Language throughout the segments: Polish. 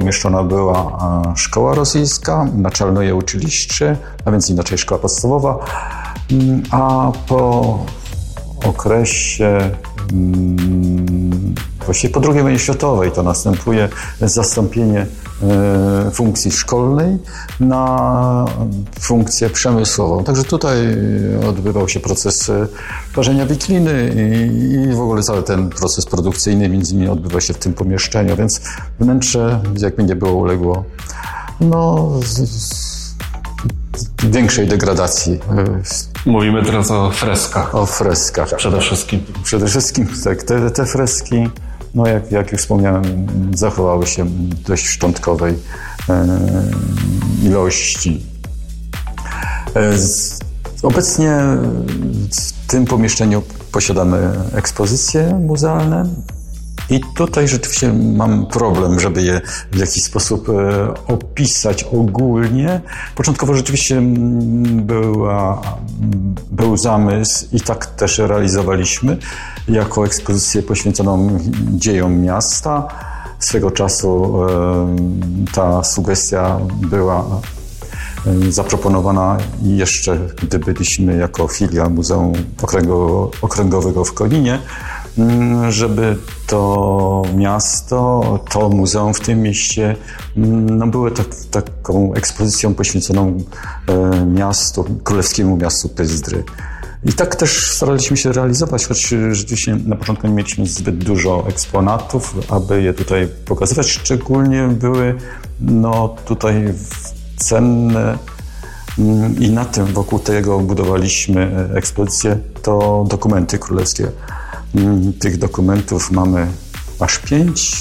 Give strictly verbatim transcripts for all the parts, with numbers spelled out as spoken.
umieszczona była szkoła rosyjska, naczelne uczyliście, a więc inaczej szkoła podstawowa, a po okresie właściwie po drugiej wojnie światowej to następuje zastąpienie funkcji szkolnej na funkcję przemysłową. Także tutaj odbywał się proces parzenia wikliny i w ogóle cały ten proces produkcyjny między innymi odbywa się w tym pomieszczeniu, więc wnętrze, jakby nie było, uległo no, większej degradacji. Mówimy teraz o freskach. O freskach. Przede wszystkim. Przede wszystkim tak, te, te freski, no jak, jak już wspomniałem, zachowały się w dość szczątkowej e, ilości. E, z, obecnie w tym pomieszczeniu posiadamy ekspozycje muzealne. I tutaj rzeczywiście mam problem, żeby je w jakiś sposób e, opisać ogólnie. Początkowo rzeczywiście była, był zamysł i tak też realizowaliśmy jako ekspozycję poświęconą dziejom miasta. Swego czasu e, ta sugestia była e, zaproponowana jeszcze, gdy byliśmy jako filia Muzeum Okręgo, Okręgowego w Koninie, żeby to miasto, to muzeum w tym mieście no, było tak, taką ekspozycją poświęconą e, miastu, królewskiemu miastu Pyzdry. I tak też staraliśmy się realizować, choć rzeczywiście na początku nie mieliśmy zbyt dużo eksponatów, aby je tutaj pokazywać. Szczególnie były no, tutaj cenne i na tym, wokół tego budowaliśmy ekspozycję, to dokumenty królewskie. Tych dokumentów mamy aż pięć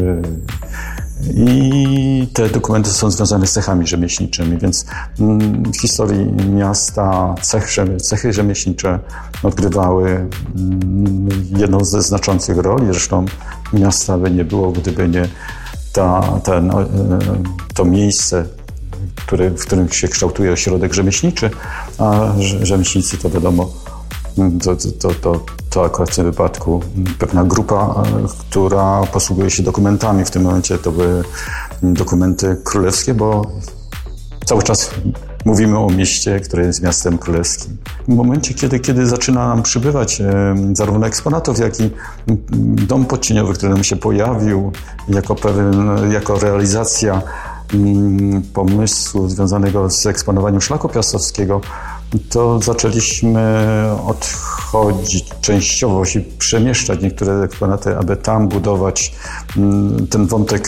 i te dokumenty są związane z cechami rzemieślniczymi, więc w historii miasta cechy, cechy rzemieślnicze odgrywały jedną ze znaczących roli. Zresztą miasta by nie było, gdyby nie ta, ten, to miejsce, które, w którym się kształtuje ośrodek rzemieślniczy, a rzemieślnicy to wiadomo, To, to, to, to akurat w tym wypadku pewna grupa, która posługuje się dokumentami. W tym momencie to były dokumenty królewskie, bo cały czas mówimy o mieście, które jest miastem królewskim. W momencie, kiedy, kiedy zaczyna nam przybywać zarówno eksponatów, jak i dom podcieniowy, który nam się pojawił jako, pewien, jako realizacja pomysłu związanego z eksponowaniem szlaku piastowskiego, to zaczęliśmy odchodzić częściowo, się przemieszczać niektóre eksponaty, aby tam budować ten wątek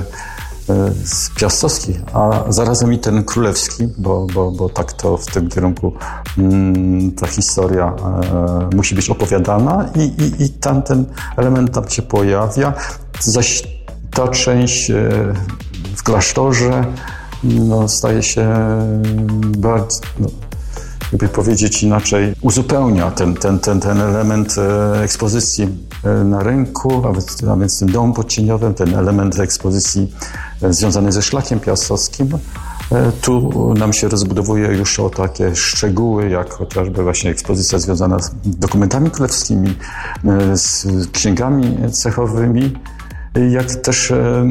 piastowski, a zarazem i ten królewski, bo, bo, bo tak to w tym kierunku ta historia musi być opowiadana i, i, i tam ten element tam się pojawia. Zaś ta część w klasztorze no, staje się bardzo... No, jakby powiedzieć inaczej, uzupełnia ten, ten, ten, ten element ekspozycji na rynku, a więc, a więc tym domem podcieniowym, ten element ekspozycji związany ze szlakiem piastowskim. Tu nam się rozbudowuje już o takie szczegóły, jak chociażby właśnie ekspozycja związana z dokumentami królewskimi, z księgami cechowymi, jak też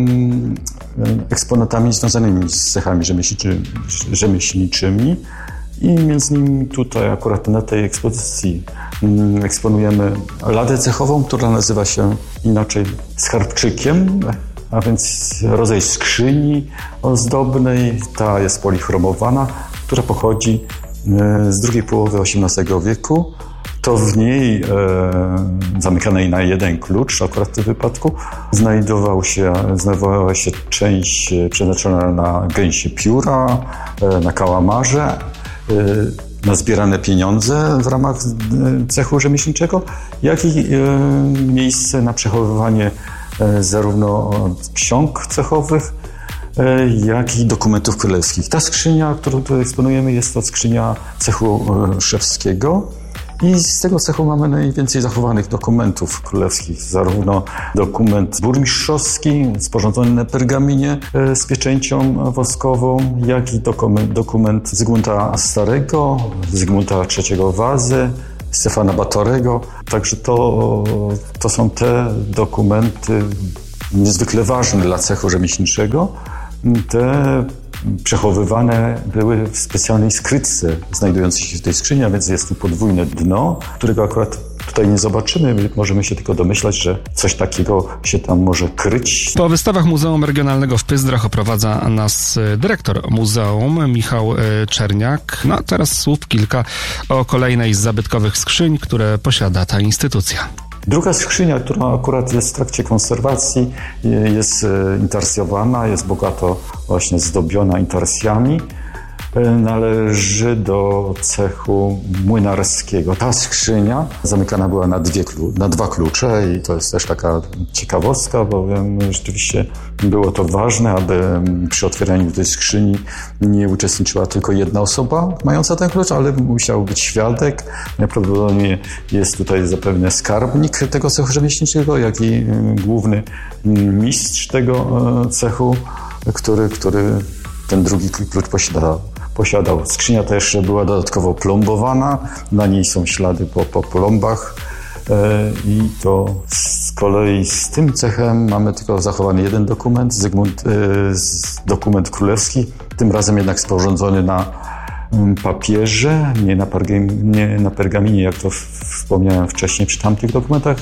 eksponatami związanymi z cechami rzemieślniczy, rzemieślniczymi. I między innymi tutaj akurat na tej ekspozycji eksponujemy ladę cechową, która nazywa się inaczej skarbczykiem, a więc rodzaj skrzyni ozdobnej. Ta jest polichromowana, która pochodzi z drugiej połowy osiemnastego wieku. To w niej, e, zamykanej na jeden klucz, akurat w tym wypadku, znajdował się, znajdowała się część przeznaczona na gęsie pióra, e, na kałamarze, na zbierane pieniądze w ramach cechu rzemieślniczego, jak i miejsce na przechowywanie zarówno ksiąg cechowych, jak i dokumentów królewskich. Ta skrzynia, którą tu eksponujemy, jest to skrzynia cechu szewskiego. I z tego cechu mamy najwięcej zachowanych dokumentów królewskich, zarówno dokument burmistrzowski sporządzony na pergaminie z pieczęcią woskową, jak i dokument, dokument Zygmunta Starego, Zygmunta trzeciego Wazy, Stefana Batorego. Także to, to są te dokumenty niezwykle ważny dla cechu rzemieślniczego, te przechowywane były w specjalnej skrytce znajdującej się w tej skrzyni, a więc jest tu podwójne dno, którego akurat tutaj nie zobaczymy. Możemy się tylko domyślać, że coś takiego się tam może kryć. Po wystawach Muzeum Regionalnego w Pyzdrach oprowadza nas dyrektor muzeum, Michał Czerniak. No teraz słów kilka o kolejnej z zabytkowych skrzyń, które posiada ta instytucja. Druga skrzynia, która akurat jest w trakcie konserwacji, jest intarsjowana, jest bogato właśnie zdobiona intarsjami. Należy do cechu młynarskiego. Ta skrzynia zamykana była na, dwie, na dwa klucze i to jest też taka ciekawostka, bowiem rzeczywiście było to ważne, aby przy otwieraniu tej skrzyni nie uczestniczyła tylko jedna osoba mająca ten klucz, ale musiał być świadek. Najprawdopodobniej jest tutaj zapewne skarbnik tego cechu rzemieślniczego, jak i główny mistrz tego cechu, który, który ten drugi klucz posiadał. posiadał. Skrzynia też była dodatkowo plombowana, na niej są ślady po, po plombach i to z kolei z tym cechem mamy tylko zachowany jeden dokument, Zygmunt, dokument królewski, tym razem jednak sporządzony na papierze, nie na, pergaminie, nie na pergaminie, jak to wspomniałem wcześniej przy tamtych dokumentach.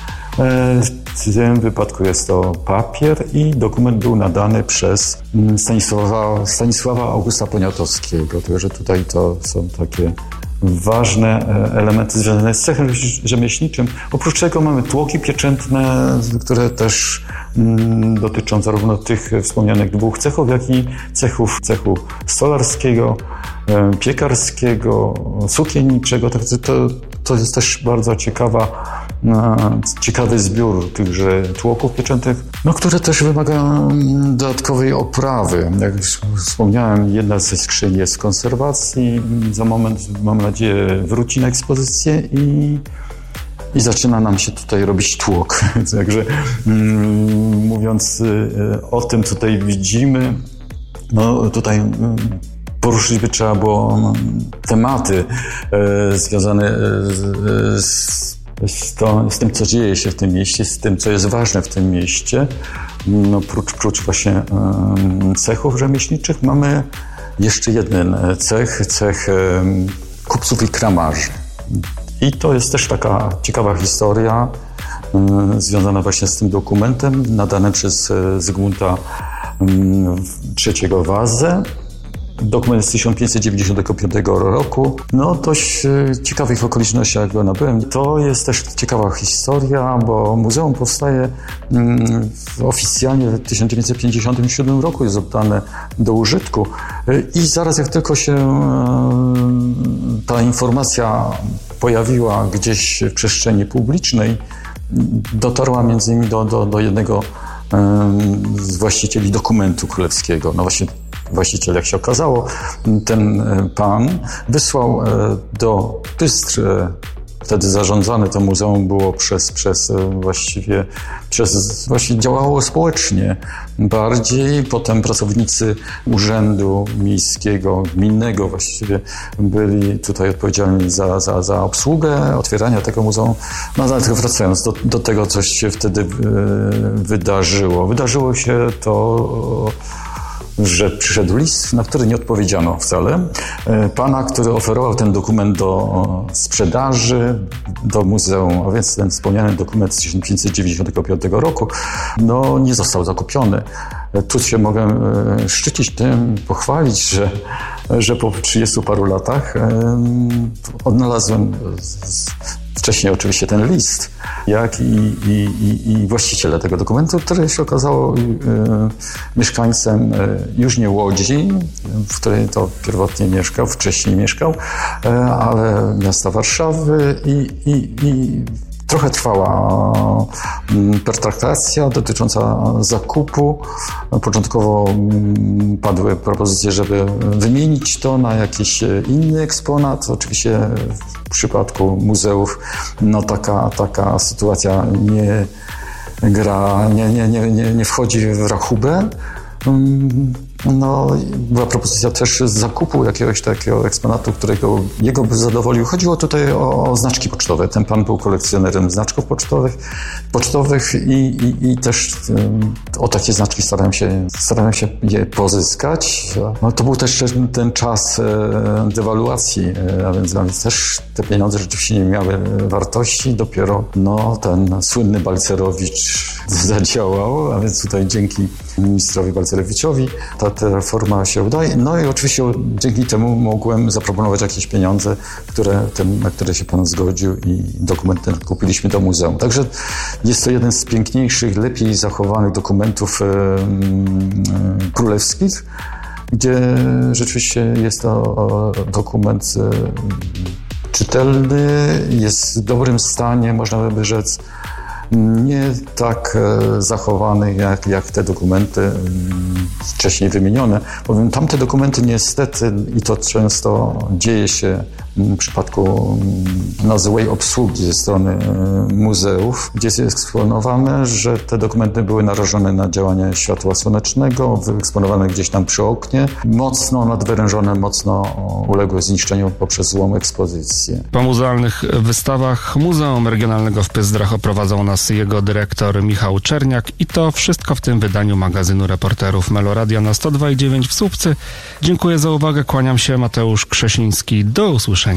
W tym wypadku jest to papier i dokument był nadany przez Stanisława, Stanisława Augusta Poniatowskiego. Także tutaj to są takie ważne elementy związane z cechem rzemieślniczym. Oprócz tego mamy tłoki pieczętne, które też dotyczą zarówno tych wspomnianych dwóch cechów, jak i cechów cechu stolarskiego, piekarskiego, sukienniczego. To, to jest też bardzo ciekawa ciekawy zbiór tychże tłoków pieczętych, no, które też wymagają dodatkowej oprawy. Jak już wspomniałem, jedna ze skrzyń jest w konserwacji. Za moment, mam nadzieję, wróci na ekspozycję i, i zaczyna nam się tutaj robić tłok. Także mm, mówiąc o tym, co tutaj widzimy, no tutaj poruszyć by trzeba było tematy e, związane z, z Z, to, z tym, co dzieje się w tym mieście, z tym, co jest ważne w tym mieście. No, prócz, prócz właśnie um, cechów rzemieślniczych mamy jeszcze jeden cech, cech um, kupców i kramarzy. I to jest też taka ciekawa historia um, związana właśnie z tym dokumentem nadanym przez Zygmunta um, trzeciego Wazę. Dokument z tysiąc pięćset dziewięćdziesiątego piątego roku. No dość ciekawych okolicznościach jak go nabyłem. To jest też ciekawa historia, bo muzeum powstaje mm, oficjalnie w tysiąc dziewięćset pięćdziesiątym siódmym roku, jest oddane do użytku i zaraz jak tylko się e, ta informacja pojawiła gdzieś w przestrzeni publicznej, dotarła między innymi do, do, do jednego e, z właścicieli dokumentu królewskiego. No właśnie właściciel, jak się okazało, ten pan wysłał do Pystr, wtedy zarządzane to muzeum było przez, przez właściwie, przez, właściwie działało społecznie bardziej. Potem pracownicy urzędu miejskiego, gminnego właściwie byli tutaj odpowiedzialni za, za, za obsługę otwierania tego muzeum. No ale tylko wracając do, do tego, co się wtedy wydarzyło. Wydarzyło się to, że przyszedł list, na który nie odpowiedziano wcale. Pana, który oferował ten dokument do sprzedaży do muzeum, a więc ten wspomniany dokument z tysiąc pięćset dziewięćdziesiątego piątego roku, no nie został zakupiony. Tu się mogę szczycić tym, pochwalić, że, że po trzydziestu paru latach odnalazłem wcześniej oczywiście ten list, jak i, i, i, i właściciela tego dokumentu, który się okazało y, mieszkańcem y, już nie Łodzi, w której to pierwotnie mieszkał, wcześniej mieszkał, y, ale miasta Warszawy i, i, i trochę trwała pertraktacja dotycząca zakupu. Początkowo padły propozycje, żeby wymienić to na jakiś inny eksponat. Oczywiście w przypadku muzeów no taka, taka sytuacja nie gra, nie, nie, nie, nie, nie wchodzi w rachubę. No, była propozycja też zakupu jakiegoś takiego eksponatu, którego jego by zadowolił. Chodziło tutaj o, o znaczki pocztowe. Ten pan był kolekcjonerem znaczków pocztowych, pocztowych i, i, i też um, o takie znaczki starałem się, starałem się je pozyskać. No, to był też ten czas e, dewaluacji, e, a, więc, a więc też te pieniądze rzeczywiście nie miały wartości. Dopiero no, ten słynny Balcerowicz zadziałał, a więc tutaj dzięki ministrowi Balcerowiczowi ta, ta reforma się udaje. No i oczywiście dzięki temu mogłem zaproponować jakieś pieniądze, które, ten, na które się pan zgodził i dokument ten kupiliśmy do muzeum. Także jest to jeden z piękniejszych, lepiej zachowanych dokumentów e, e, królewskich, gdzie rzeczywiście jest to dokument e, czytelny, jest w dobrym stanie, można by rzec, nie tak zachowany jak, jak te dokumenty wcześniej wymienione, bowiem tamte dokumenty niestety, i to często dzieje się w przypadku no, złej obsługi ze strony muzeów, gdzie jest eksponowane, że te dokumenty były narażone na działanie światła słonecznego, wyeksponowane gdzieś tam przy oknie, mocno nadwyrężone, mocno uległy zniszczeniu poprzez złą ekspozycję. Po muzealnych wystawach Muzeum Regionalnego w Pysdrach oprowadzał nas jego dyrektor Michał Czerniak i to wszystko w tym wydaniu magazynu Reporterów Meloradia na sto dwa i dziewięć w Słupcy. Dziękuję za uwagę, kłaniam się, Mateusz Krzesiński. Do usłyszenia.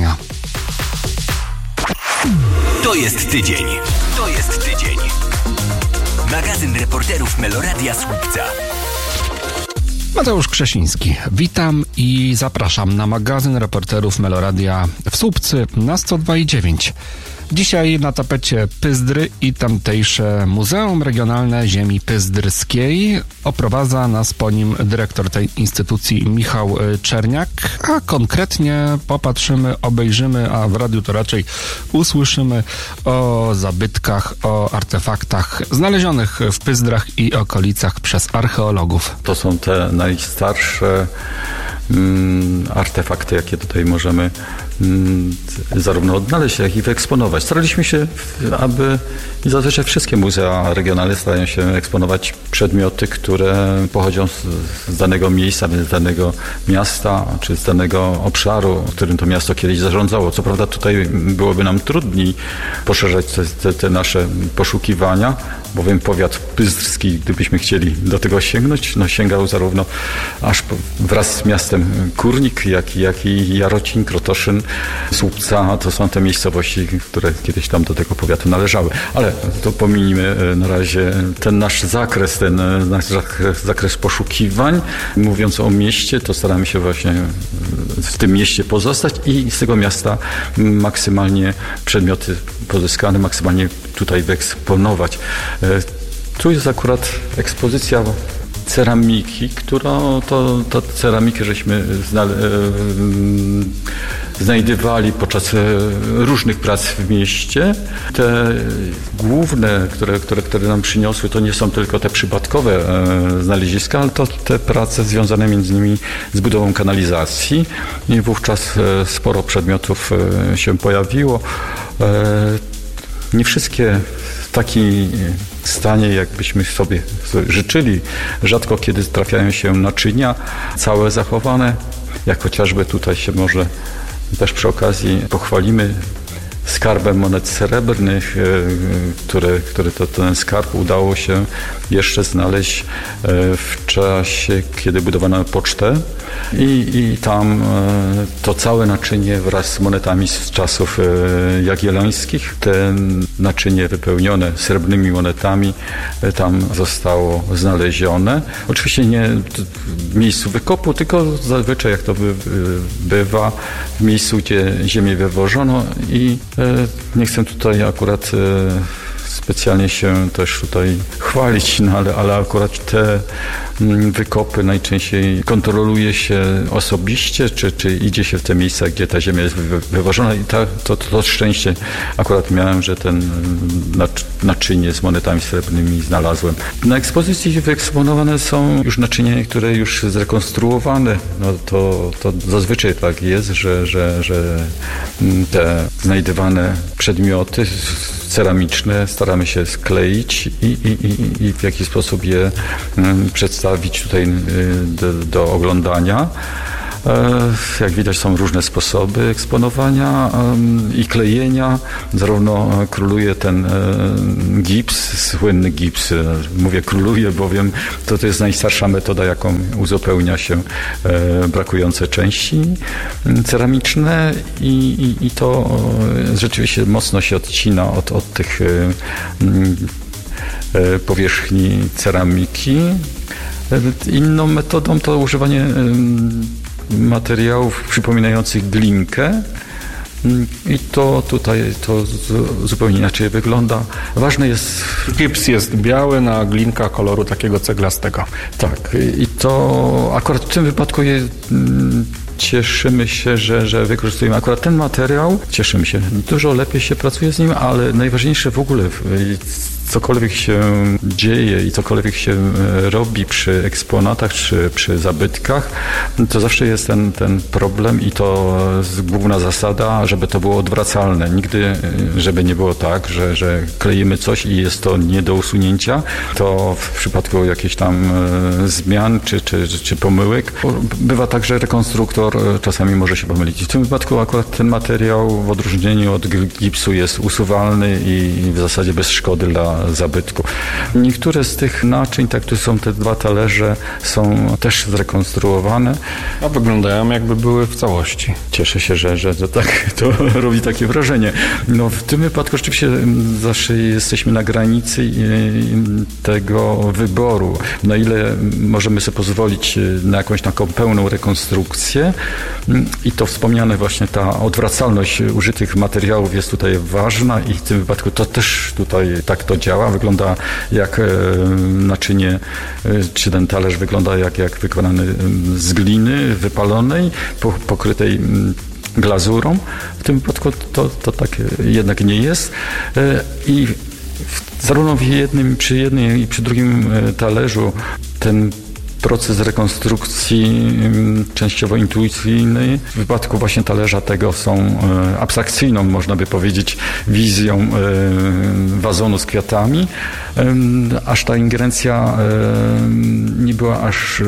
To jest tydzień. To jest tydzień. Magazyn Reporterów Meloradia Słupca. Mateusz Krzesiński. Witam i zapraszam na magazyn Reporterów Meloradia w Słupcy na sto dwa i dziewięć. Dzisiaj na tapecie Pyzdry i tamtejsze Muzeum Regionalne Ziemi Pyzdrskiej. Oprowadza nas po nim dyrektor tej instytucji Michał Czerniak, a konkretnie popatrzymy, obejrzymy, a w radiu to raczej usłyszymy o zabytkach, o artefaktach znalezionych w Pysdrach i okolicach przez archeologów. To są te najstarsze mm, artefakty, jakie tutaj możemy mm, zarówno odnaleźć, jak i wyeksponować. Staraliśmy się, aby i zazwyczaj wszystkie muzea regionalne starają się eksponować przedmioty, które pochodzą z, z danego miejsca, z danego miasta, czy z danego obszaru, którym to miasto kiedyś zarządzało. Co prawda tutaj byłoby nam trudniej poszerzać te, te, te nasze poszukiwania, bowiem powiat pyzdrski, gdybyśmy chcieli do tego sięgnąć, no sięgał zarówno aż po, wraz z miastem Kórnik, jak, jak i Jarocin, Krotoszyn, Słupca. To są te miejscowości, które kiedyś tam do tego powiatu należały. Ale to pominijmy na razie ten nasz zakres, ten nasz zakres poszukiwań. Mówiąc o mieście, to staramy się właśnie w tym mieście pozostać i z tego miasta maksymalnie przedmioty pozyskane, maksymalnie tutaj wyeksponować. Tu jest akurat ekspozycja ceramiki, którą to, to ceramikę żeśmy znale, znajdywali podczas różnych prac w mieście. Te główne, które, które, które nam przyniosły, to nie są tylko te przypadkowe znaleziska, ale to te prace związane między innymi z budową kanalizacji. I wówczas sporo przedmiotów się pojawiło. Nie wszystkie w takim stanie, jakbyśmy sobie życzyli. Rzadko kiedy trafiają się naczynia całe zachowane, jak chociażby tutaj się może też przy okazji pochwalimy skarbem monet srebrnych, które, które to, ten skarb udało się jeszcze znaleźć w czasie, kiedy budowano pocztę i, i tam to całe naczynie wraz z monetami z czasów jagiellońskich, te naczynie wypełnione srebrnymi monetami tam zostało znalezione. Oczywiście nie w miejscu wykopu, tylko zazwyczaj jak to by, bywa w miejscu, gdzie ziemię wywożono i nie chcę tutaj akurat specjalnie się też tutaj chwalić, no ale, ale akurat te wykopy najczęściej kontroluje się osobiście, czy, czy idzie się w te miejsca, gdzie ta ziemia jest wywożona i ta, to, to, to szczęście akurat miałem, że ten naczynie z monetami srebrnymi znalazłem. Na ekspozycji wyeksponowane są już naczynia, które już zrekonstruowane. No to, to zazwyczaj tak jest, że, że, że te znajdywane przedmioty ceramiczne starają staramy się skleić i, i, i, i w jaki sposób je przedstawić tutaj do, do oglądania. Jak widać, są różne sposoby eksponowania i klejenia. Zarówno króluje ten gips, słynny gips. Mówię króluje, bowiem to, to jest najstarsza metoda, jaką uzupełnia się brakujące części ceramiczne i, i, i to rzeczywiście mocno się odcina od, od tych powierzchni ceramiki. Inną metodą to używanie materiałów przypominających glinkę i to tutaj to zupełnie inaczej wygląda. Ważne jest... Gips jest biały, na glinka koloru takiego ceglastego. Tak, i to akurat w tym wypadku je, cieszymy się, że, że wykorzystujemy akurat ten materiał. Cieszymy się. Dużo lepiej się pracuje z nim, ale najważniejsze w ogóle cokolwiek się dzieje i cokolwiek się robi przy eksponatach czy przy zabytkach, to zawsze jest ten, ten problem i to główna zasada, żeby to było odwracalne. Nigdy, żeby nie było tak, że, że kleimy coś i jest to nie do usunięcia, to w przypadku jakichś tam zmian czy, czy, czy pomyłek bywa tak, że rekonstruktor czasami może się pomylić. W tym wypadku akurat ten materiał w odróżnieniu od gipsu jest usuwalny i w zasadzie bez szkody dla zabytku. Niektóre z tych naczyń, tak tu są te dwa talerze, są też zrekonstruowane. A wyglądają jakby były w całości. Cieszę się, że, że to, tak, to robi takie wrażenie. No, w tym wypadku rzeczywiście zawsze jesteśmy na granicy tego wyboru. Na ile możemy sobie pozwolić na jakąś taką pełną rekonstrukcję i to wspomniane właśnie ta odwracalność użytych materiałów jest tutaj ważna i w tym wypadku to też tutaj tak to działa. Wygląda jak naczynie, czy ten talerz wygląda jak, jak wykonany z gliny wypalonej, pokrytej glazurą. W tym wypadku to, to tak jednak nie jest. I zarówno w jednym, przy jednym i przy drugim talerzu ten proces rekonstrukcji częściowo intuicyjny. W wypadku właśnie talerza tego są abstrakcyjną, można by powiedzieć, wizją wazonu z kwiatami. Aż ta ingerencja nie była aż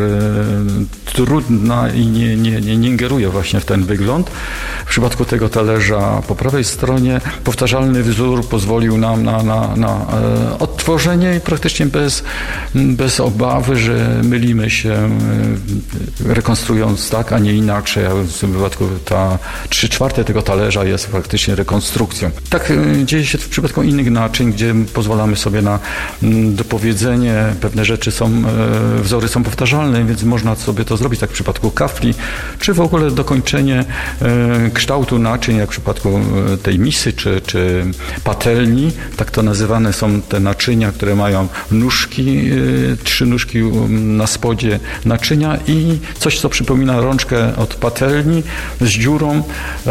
trudna i nie, nie, nie, nie ingeruje właśnie w ten wygląd. W przypadku tego talerza po prawej stronie powtarzalny wzór pozwolił nam na, na, na odtworzenie i praktycznie bez, bez obawy, że mylimy się rekonstruując tak, a nie inaczej. W tym wypadku ta trzy czwarte tego talerza jest praktycznie rekonstrukcją. Tak dzieje się w przypadku innych naczyń, gdzie pozwalamy sobie na dopowiedzenie. Pewne rzeczy są, wzory są powtarzalne, więc można sobie to zrobić tak w przypadku kafli, czy w ogóle dokończenie kształtu naczyń, jak w przypadku tej misy, czy, czy patelni. Tak to nazywane są te naczynia, które mają nóżki, trzy nóżki na spodzie naczynia i coś, co przypomina rączkę od patelni z dziurą.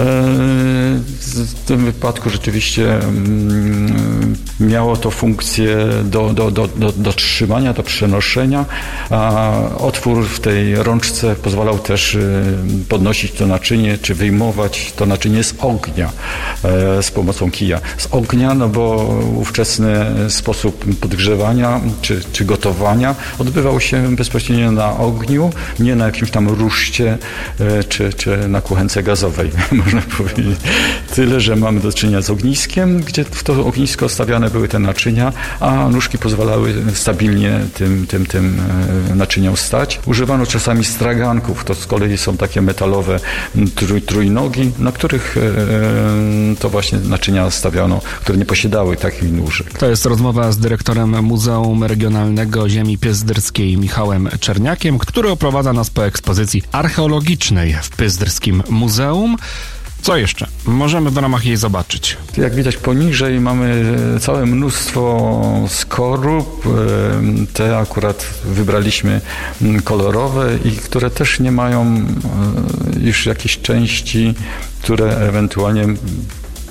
W tym wypadku rzeczywiście miało to funkcję do, do, do, do, do trzymania, do przenoszenia, a otwór w tej rączce pozwalał też podnosić to naczynie, czy wyjmować to naczynie z ognia z pomocą kija. Z ognia, no bo ówczesny sposób podgrzewania czy, czy gotowania odbywał się bezpośrednio na ogniu, nie na jakimś tam ruszcie czy, czy na kuchence gazowej, można powiedzieć. Tyle, że mamy do czynienia z ogniskiem, gdzie w to ognisko stawiane były te naczynia, a nóżki pozwalały stabilnie tym, tym, tym naczyniom stać. Używano czasami straganków, to z kolei są takie metalowe trój, trójnogi, na których to właśnie naczynia stawiano, które nie posiadały takich nóżek. To jest rozmowa z dyrektorem Muzeum Regionalnego Ziemi Piezdrskiej Michałem Czerniakiem, który oprowadza nas po ekspozycji archeologicznej w Piezdrskim Muzeum. Co jeszcze możemy w ramach jej zobaczyć? Jak widać poniżej mamy całe mnóstwo skorup. Te akurat wybraliśmy kolorowe i które też nie mają już jakiejś części, które ewentualnie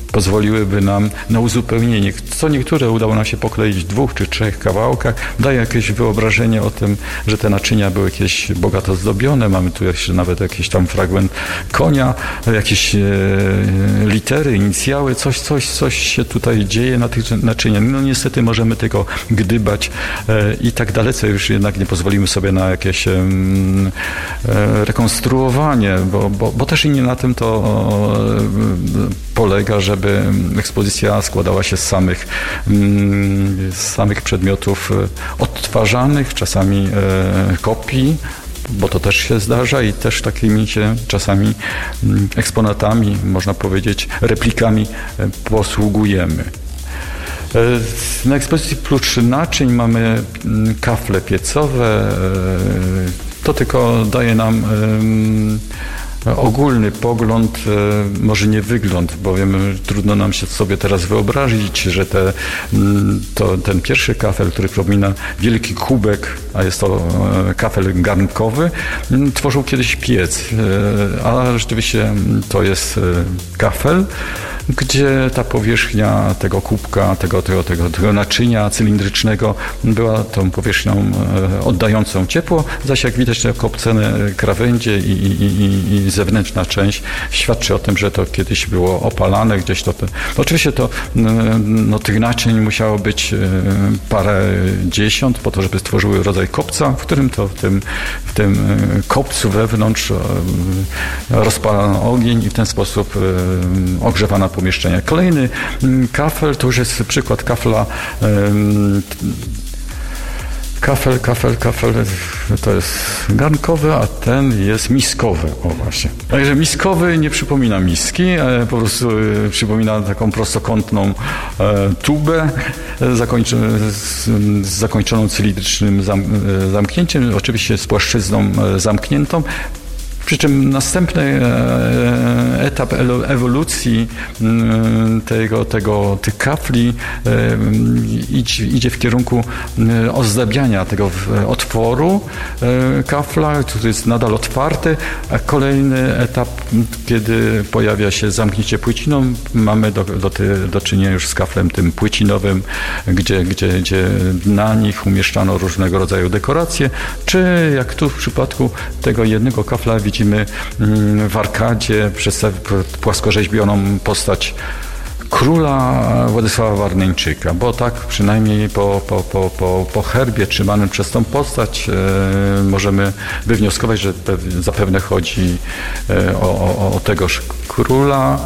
pozwoliłyby nam na uzupełnienie. Co niektóre udało nam się pokleić w dwóch czy trzech kawałkach. Daje jakieś wyobrażenie o tym, że te naczynia były jakieś bogato zdobione. Mamy tu jeszcze nawet jakiś tam fragment konia, jakieś e, litery, inicjały, coś, coś, coś się tutaj dzieje na tych naczyniach. No niestety możemy tylko gdybać e, i tak dalece już jednak nie pozwolimy sobie na jakieś e, e, rekonstruowanie, bo, bo, bo też i nie na tym to e, polega, żeby ekspozycja składała się z samych, z samych przedmiotów odtwarzanych, czasami kopii, bo to też się zdarza i też takimi się czasami eksponatami, można powiedzieć, replikami posługujemy. Na ekspozycji prócz naczyń mamy kafle piecowe. To tylko daje nam ogólny pogląd, może nie wygląd, bowiem trudno nam się sobie teraz wyobrazić, że te, to, ten pierwszy kafel, który przypomina wielki kubek, a jest to kafel garnkowy, tworzył kiedyś piec, a rzeczywiście to jest kafel, gdzie ta powierzchnia tego kubka, tego, tego, tego, tego naczynia cylindrycznego była tą powierzchnią oddającą ciepło, zaś jak widać te kopcene krawędzie i, i, i, i zewnętrzna część świadczy o tym, że to kiedyś było opalane gdzieś to. No oczywiście to no, tych naczyń musiało być parę dziesiąt po to, żeby stworzyły rodzaj kopca, w którym to w tym, w tym kopcu wewnątrz rozpalano ogień i w ten sposób ogrzewano pomieszczenia. Kolejny kafel, to już jest przykład kafla kafel, kafel, kafel to jest garnkowy, a ten jest miskowy. O właśnie. Także miskowy nie przypomina miski, po prostu przypomina taką prostokątną tubę z zakończoną cylindrycznym zamknięciem, oczywiście z płaszczyzną zamkniętą. Przy czym następny etap ewolucji tego, tego, tych kafli idzie w kierunku ozdabiania tego otworu kafla, który jest nadal otwarty, a kolejny etap, kiedy pojawia się zamknięcie płyciną, mamy do, do, do czynienia już z kaflem tym płycinowym, gdzie, gdzie, gdzie na nich umieszczano różnego rodzaju dekoracje, czy jak tu w przypadku tego jednego kafla widzimy Widzimy w arkadzie płaskorzeźbioną postać króla Władysława Warneńczyka, bo tak przynajmniej po, po, po, po, po herbie trzymanym przez tą postać e, możemy wywnioskować, że pe- zapewne chodzi e, o, o, o tegoż króla.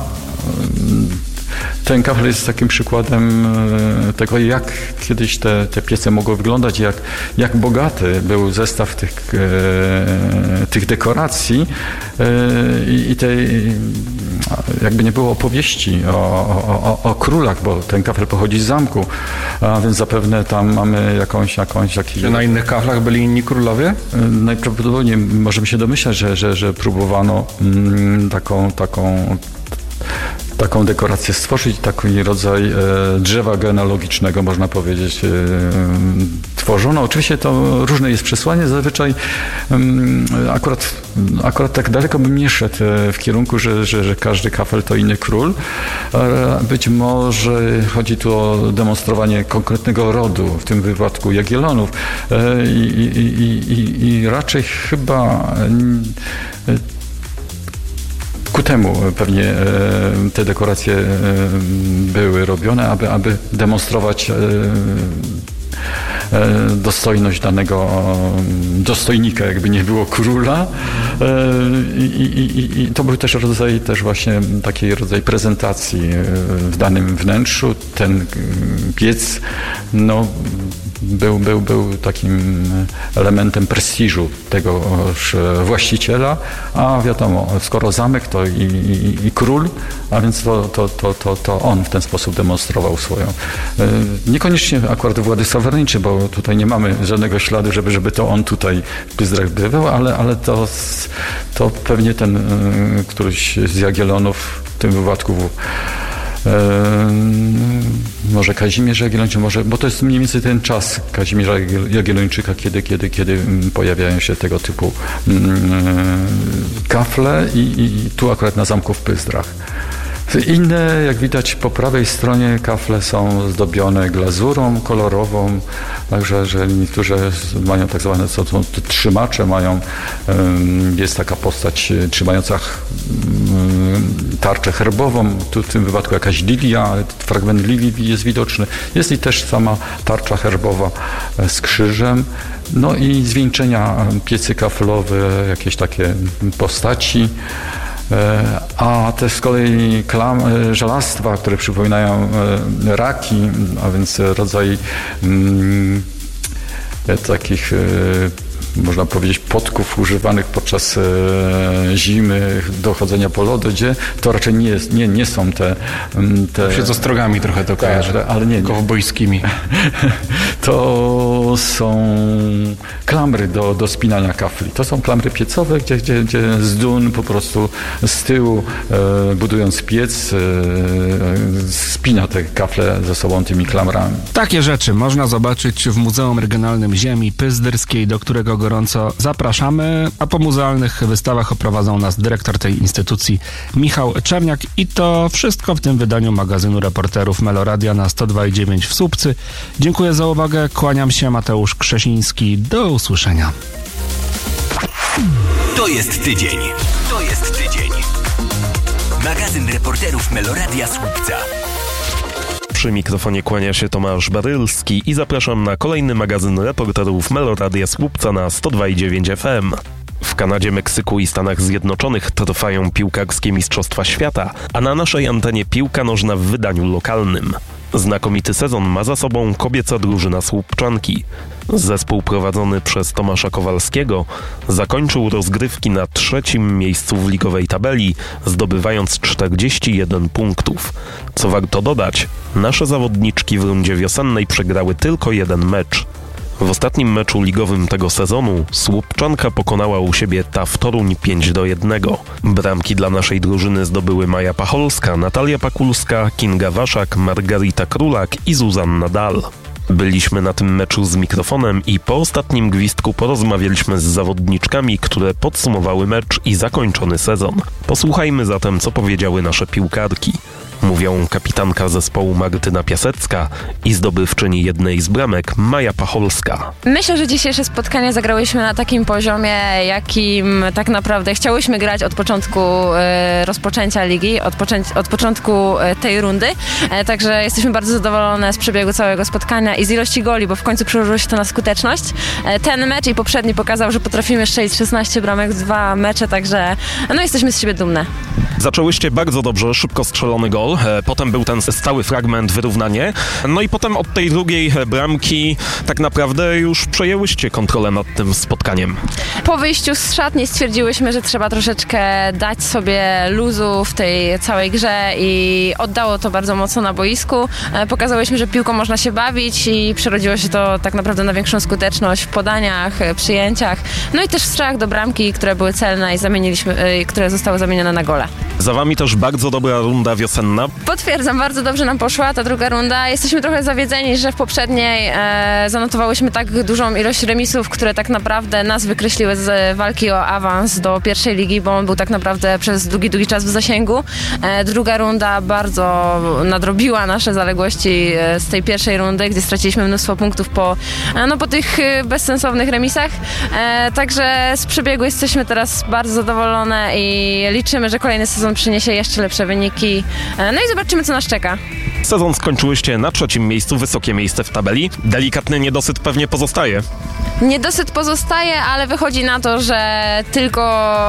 Ten kafel jest takim przykładem tego, jak kiedyś te, te piece mogły wyglądać, jak, jak bogaty był zestaw tych, e, tych dekoracji e, i tej, jakby nie było opowieści o, o, o, o królach, bo ten kafel pochodzi z zamku, a więc zapewne tam mamy jakąś... jakąś jakiś... Czy na innych kaflach byli inni królowie? Najprawdopodobniej możemy się domyślać, że, że, że próbowano mm, taką, taką taką dekorację stworzyć, taki rodzaj e, drzewa genealogicznego, można powiedzieć, e, tworzono. Oczywiście to różne jest przesłanie, zazwyczaj um, akurat, akurat tak daleko bym nie szedł w kierunku, że, że, że każdy kafel to inny król. E, być może chodzi tu o demonstrowanie konkretnego rodu, w tym wypadku Jagiellonów e, i, i, i, i, i raczej chyba e, ku temu pewnie te dekoracje były robione, aby, aby demonstrować dostojność danego dostojnika, jakby nie było króla. I, i, i to był też rodzaj też właśnie taki rodzaj prezentacji w danym wnętrzu. Ten piec no, był, był, był takim elementem prestiżu tegoż właściciela, a wiadomo, skoro zamek to i, i, i król, a więc to, to, to, to, to on w ten sposób demonstrował swoją. Niekoniecznie akurat Władysław Warneńczy, bo tutaj nie mamy żadnego śladu, żeby, żeby to on tutaj w Pyzdrach bywał, ale, ale to, to pewnie ten któryś z Jagiellonów, w tym wypadku może Kazimierz Jagiellończyk, może, bo to jest mniej więcej ten czas Kazimierza Jagiellończyka, kiedy, kiedy, kiedy pojawiają się tego typu kafle i, i tu akurat na zamku w Pyzdrach. Inne, jak widać po prawej stronie, kafle są zdobione glazurą kolorową, także że niektórzy mają tak zwane, co to trzymacze mają, jest taka postać trzymająca tarczę herbową, tu w tym wypadku jakaś lilia, ale fragment lilii jest widoczny. Jest i też sama tarcza herbowa z krzyżem. No i zwieńczenia, piecy kaflowe, jakieś takie postaci. A te z kolei klam, żelastwa, które przypominają raki, a więc rodzaj mm, takich, można powiedzieć, podków używanych podczas zimy do chodzenia po lodzie, to raczej nie, jest, nie, nie są te... te się z ostrogami trochę to kojarzy, tak, ale nie, nie. Kowbojskimi. To są klamry do, do spinania kafli. To są klamry piecowe, gdzie, gdzie, gdzie z dun po prostu z tyłu, e, budując piec, e, spina te kafle ze sobą tymi klamrami. Takie rzeczy można zobaczyć w Muzeum Regionalnym Ziemi Pyzdyrskiej, do którego gorąco zapraszamy, a po muzealnych wystawach oprowadzał nas dyrektor tej instytucji Michał Czerniak i to wszystko w tym wydaniu magazynu Reporterów Meloradia na sto dwa i dziewięć w Słupcy. Dziękuję za uwagę, kłaniam się, Mateusz Krzesiński, do usłyszenia. To jest tydzień. To jest tydzień. Magazyn Reporterów Meloradia Słupca. Przy mikrofonie kłania się Tomasz Barylski i zapraszam na kolejny magazyn Reporterów Meloradia Słupca na sto dwa i dziewięć F M. W Kanadzie, Meksyku i Stanach Zjednoczonych trwają piłkarskie Mistrzostwa Świata, a na naszej antenie piłka nożna w wydaniu lokalnym. Znakomity sezon ma za sobą kobieca drużyna Słupczanki. Zespół prowadzony przez Tomasza Kowalskiego zakończył rozgrywki na trzecim miejscu w ligowej tabeli, zdobywając czterdzieści jeden punktów. Co warto dodać, nasze zawodniczki w rundzie wiosennej przegrały tylko jeden mecz. W ostatnim meczu ligowym tego sezonu Słupczanka pokonała u siebie T A W Toruń pięć do jednego. Bramki dla naszej drużyny zdobyły Maja Pacholska, Natalia Pakulska, Kinga Waszak, Margarita Królak i Zuzanna Dal. Byliśmy na tym meczu z mikrofonem i po ostatnim gwizdku porozmawialiśmy z zawodniczkami, które podsumowały mecz i zakończony sezon. Posłuchajmy zatem, co powiedziały nasze piłkarki. Mówią kapitanka zespołu Martyna Piasecka i zdobywczyni jednej z bramek Maja Pacholska. Myślę, że dzisiejsze spotkanie zagrałyśmy na takim poziomie, jakim tak naprawdę chciałyśmy grać od początku e, rozpoczęcia ligi, od, poczę- od początku e, tej rundy. E, także jesteśmy bardzo zadowolone z przebiegu całego spotkania i z ilości goli, bo w końcu przełożyło się to na skuteczność. E, ten mecz i poprzedni pokazał, że potrafimy strzelić szesnaście bramek w dwa mecze, także no jesteśmy z siebie dumne. Zaczęłyście bardzo dobrze, szybko strzelony gol. Potem był ten stały fragment, wyrównanie. No i potem od tej drugiej bramki tak naprawdę już przejęłyście kontrolę nad tym spotkaniem. Po wyjściu z szatni stwierdziłyśmy, że trzeba troszeczkę dać sobie luzu w tej całej grze i oddało to bardzo mocno na boisku. Pokazałyśmy, że piłką można się bawić i przerodziło się to tak naprawdę na większą skuteczność w podaniach, przyjęciach, no i też w strzałach do bramki, które były celne i zamieniliśmy, które zostały zamienione na gole. Za wami też bardzo dobra runda wiosenna. Potwierdzam, bardzo dobrze nam poszła ta druga runda. Jesteśmy trochę zawiedzeni, że w poprzedniej e, zanotowałyśmy tak dużą ilość remisów, które tak naprawdę nas wykreśliły z walki o awans do pierwszej ligi, bo on był tak naprawdę przez długi, długi czas w zasięgu. E, druga runda bardzo nadrobiła nasze zaległości e, z tej pierwszej rundy, gdzie straciliśmy mnóstwo punktów po, e, no, po tych e, bezsensownych remisach. E, także z przebiegu jesteśmy teraz bardzo zadowolone i liczymy, że kolejny sezon przyniesie jeszcze lepsze wyniki. E, no i zobaczymy, co nas czeka. Sezon skończyłyście na trzecim miejscu, wysokie miejsce w tabeli. Delikatny niedosyt pewnie pozostaje. Niedosyt pozostaje, ale wychodzi na to, że tylko,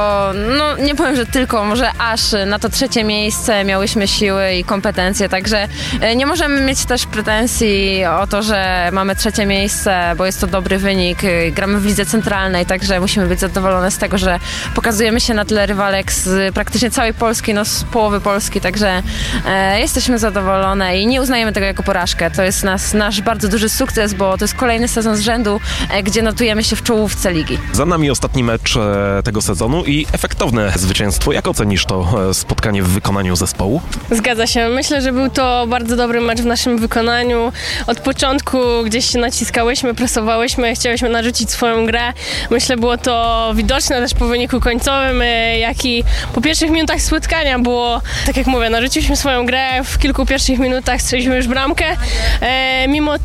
no nie powiem, że tylko, może aż na to trzecie miejsce miałyśmy siły i kompetencje, także nie możemy mieć też pretensji o to, że mamy trzecie miejsce, bo jest to dobry wynik, gramy w lidze centralnej, także musimy być zadowolone z tego, że pokazujemy się na tle rywalek z praktycznie całej Polski, no z połowy Polski, także e, jesteśmy zadowolone i nie uznajemy tego jako porażkę. To jest nas, nasz bardzo duży sukces, bo to jest kolejny sezon z rzędu, e, gdzie notujemy się w czołówce ligi. Za nami ostatni mecz e, tego sezonu i efektowne zwycięstwo. Jak ocenisz to e, spotkanie w wykonaniu zespołu? Zgadza się. Myślę, że był to bardzo dobry mecz w naszym wykonaniu. Od początku gdzieś się naciskałyśmy, presowałyśmy, chciałyśmy narzucić swoją grę. Myślę, było to widoczne też po wyniku końcowym, jak i po pierwszych minutach spotkania było, tak jak mówię, narzuciliśmy swoją grę, w kilku pierwszych minutach strzeliliśmy już bramkę. E, mimo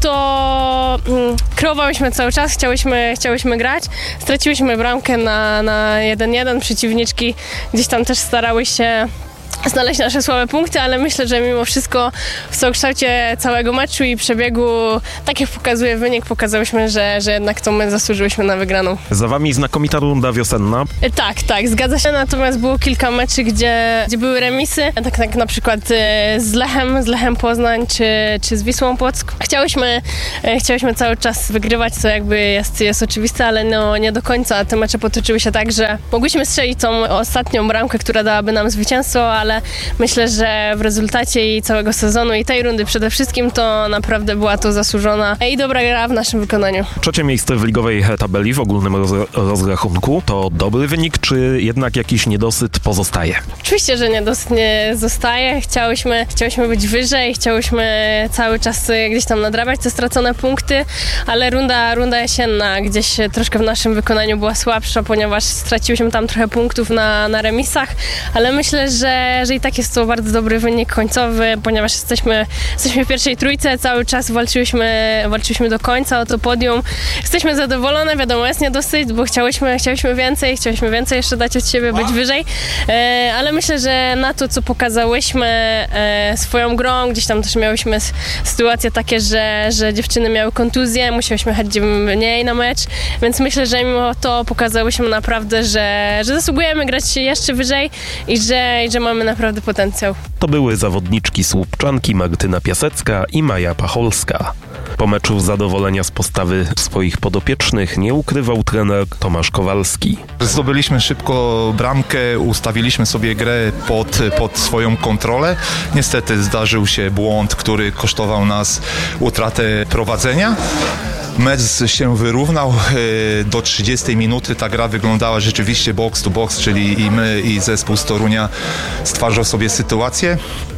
to mm, kreowałyśmy cały czas, chciałyśmy, chciałyśmy grać. Straciłyśmy bramkę na, na jeden jeden. Przeciwniczki gdzieś tam też starały się znaleźć nasze słabe punkty, ale myślę, że mimo wszystko w całokształcie całego meczu i przebiegu, tak jak pokazuje wynik, pokazałyśmy, że, że jednak to my zasłużyłyśmy na wygraną. Za wami znakomita runda wiosenna. E, tak, tak, zgadza się, natomiast było kilka meczy, gdzie, gdzie były remisy, tak, tak na przykład e, z Lechem, z Lechem Poznań, czy, czy z Wisłą Płock. Chciałyśmy, e, chciałyśmy cały czas wygrywać, co jakby jest, jest oczywiste, ale no, nie do końca. Te mecze potoczyły się tak, że mogłyśmy strzelić tą ostatnią bramkę, która dałaby nam zwycięstwo, ale myślę, że w rezultacie i całego sezonu i tej rundy przede wszystkim to naprawdę była to zasłużona i dobra gra w naszym wykonaniu. Trzecie miejsce w ligowej tabeli w ogólnym roz, rozrachunku to dobry wynik, czy jednak jakiś niedosyt pozostaje? Oczywiście, że niedosyt nie zostaje. Chciałyśmy, chciałyśmy być wyżej, chciałyśmy cały czas gdzieś tam nadrabiać te stracone punkty, ale runda, runda jesienna gdzieś troszkę w naszym wykonaniu była słabsza, ponieważ straciłyśmy tam trochę punktów na, na remisach, ale myślę, że, że i tak jest to bardzo dobry wynik końcowy, ponieważ jesteśmy, jesteśmy w pierwszej trójce, cały czas walczyłyśmy, walczyłyśmy do końca o to podium. Jesteśmy zadowolone, wiadomo, jest niedosyt, bo chciałyśmy, chciałyśmy więcej, chciałyśmy więcej jeszcze dać od siebie, być wyżej, e, ale myślę, że na to, co pokazałyśmy e, swoją grą, gdzieś tam też miałyśmy s- sytuacje takie, że, że dziewczyny miały kontuzję, musiałyśmy chodzić mniej na mecz, więc myślę, że mimo to pokazałyśmy naprawdę, że, że zasługujemy grać jeszcze wyżej i że, i że mamy naprawdę potencjał. To były zawodniczki słupczanki Martyna Piasecka i Maja Pacholska. Po meczu zadowolenia z postawy swoich podopiecznych nie ukrywał trener Tomasz Kowalski. Zdobyliśmy szybko bramkę, ustawiliśmy sobie grę pod, pod swoją kontrolę. Niestety zdarzył się błąd, który kosztował nas utratę prowadzenia. Mecz się wyrównał do trzydziestej minuty. Ta gra wyglądała rzeczywiście box to box, czyli i my, i zespół z Torunia stwarzał sobie sytuację.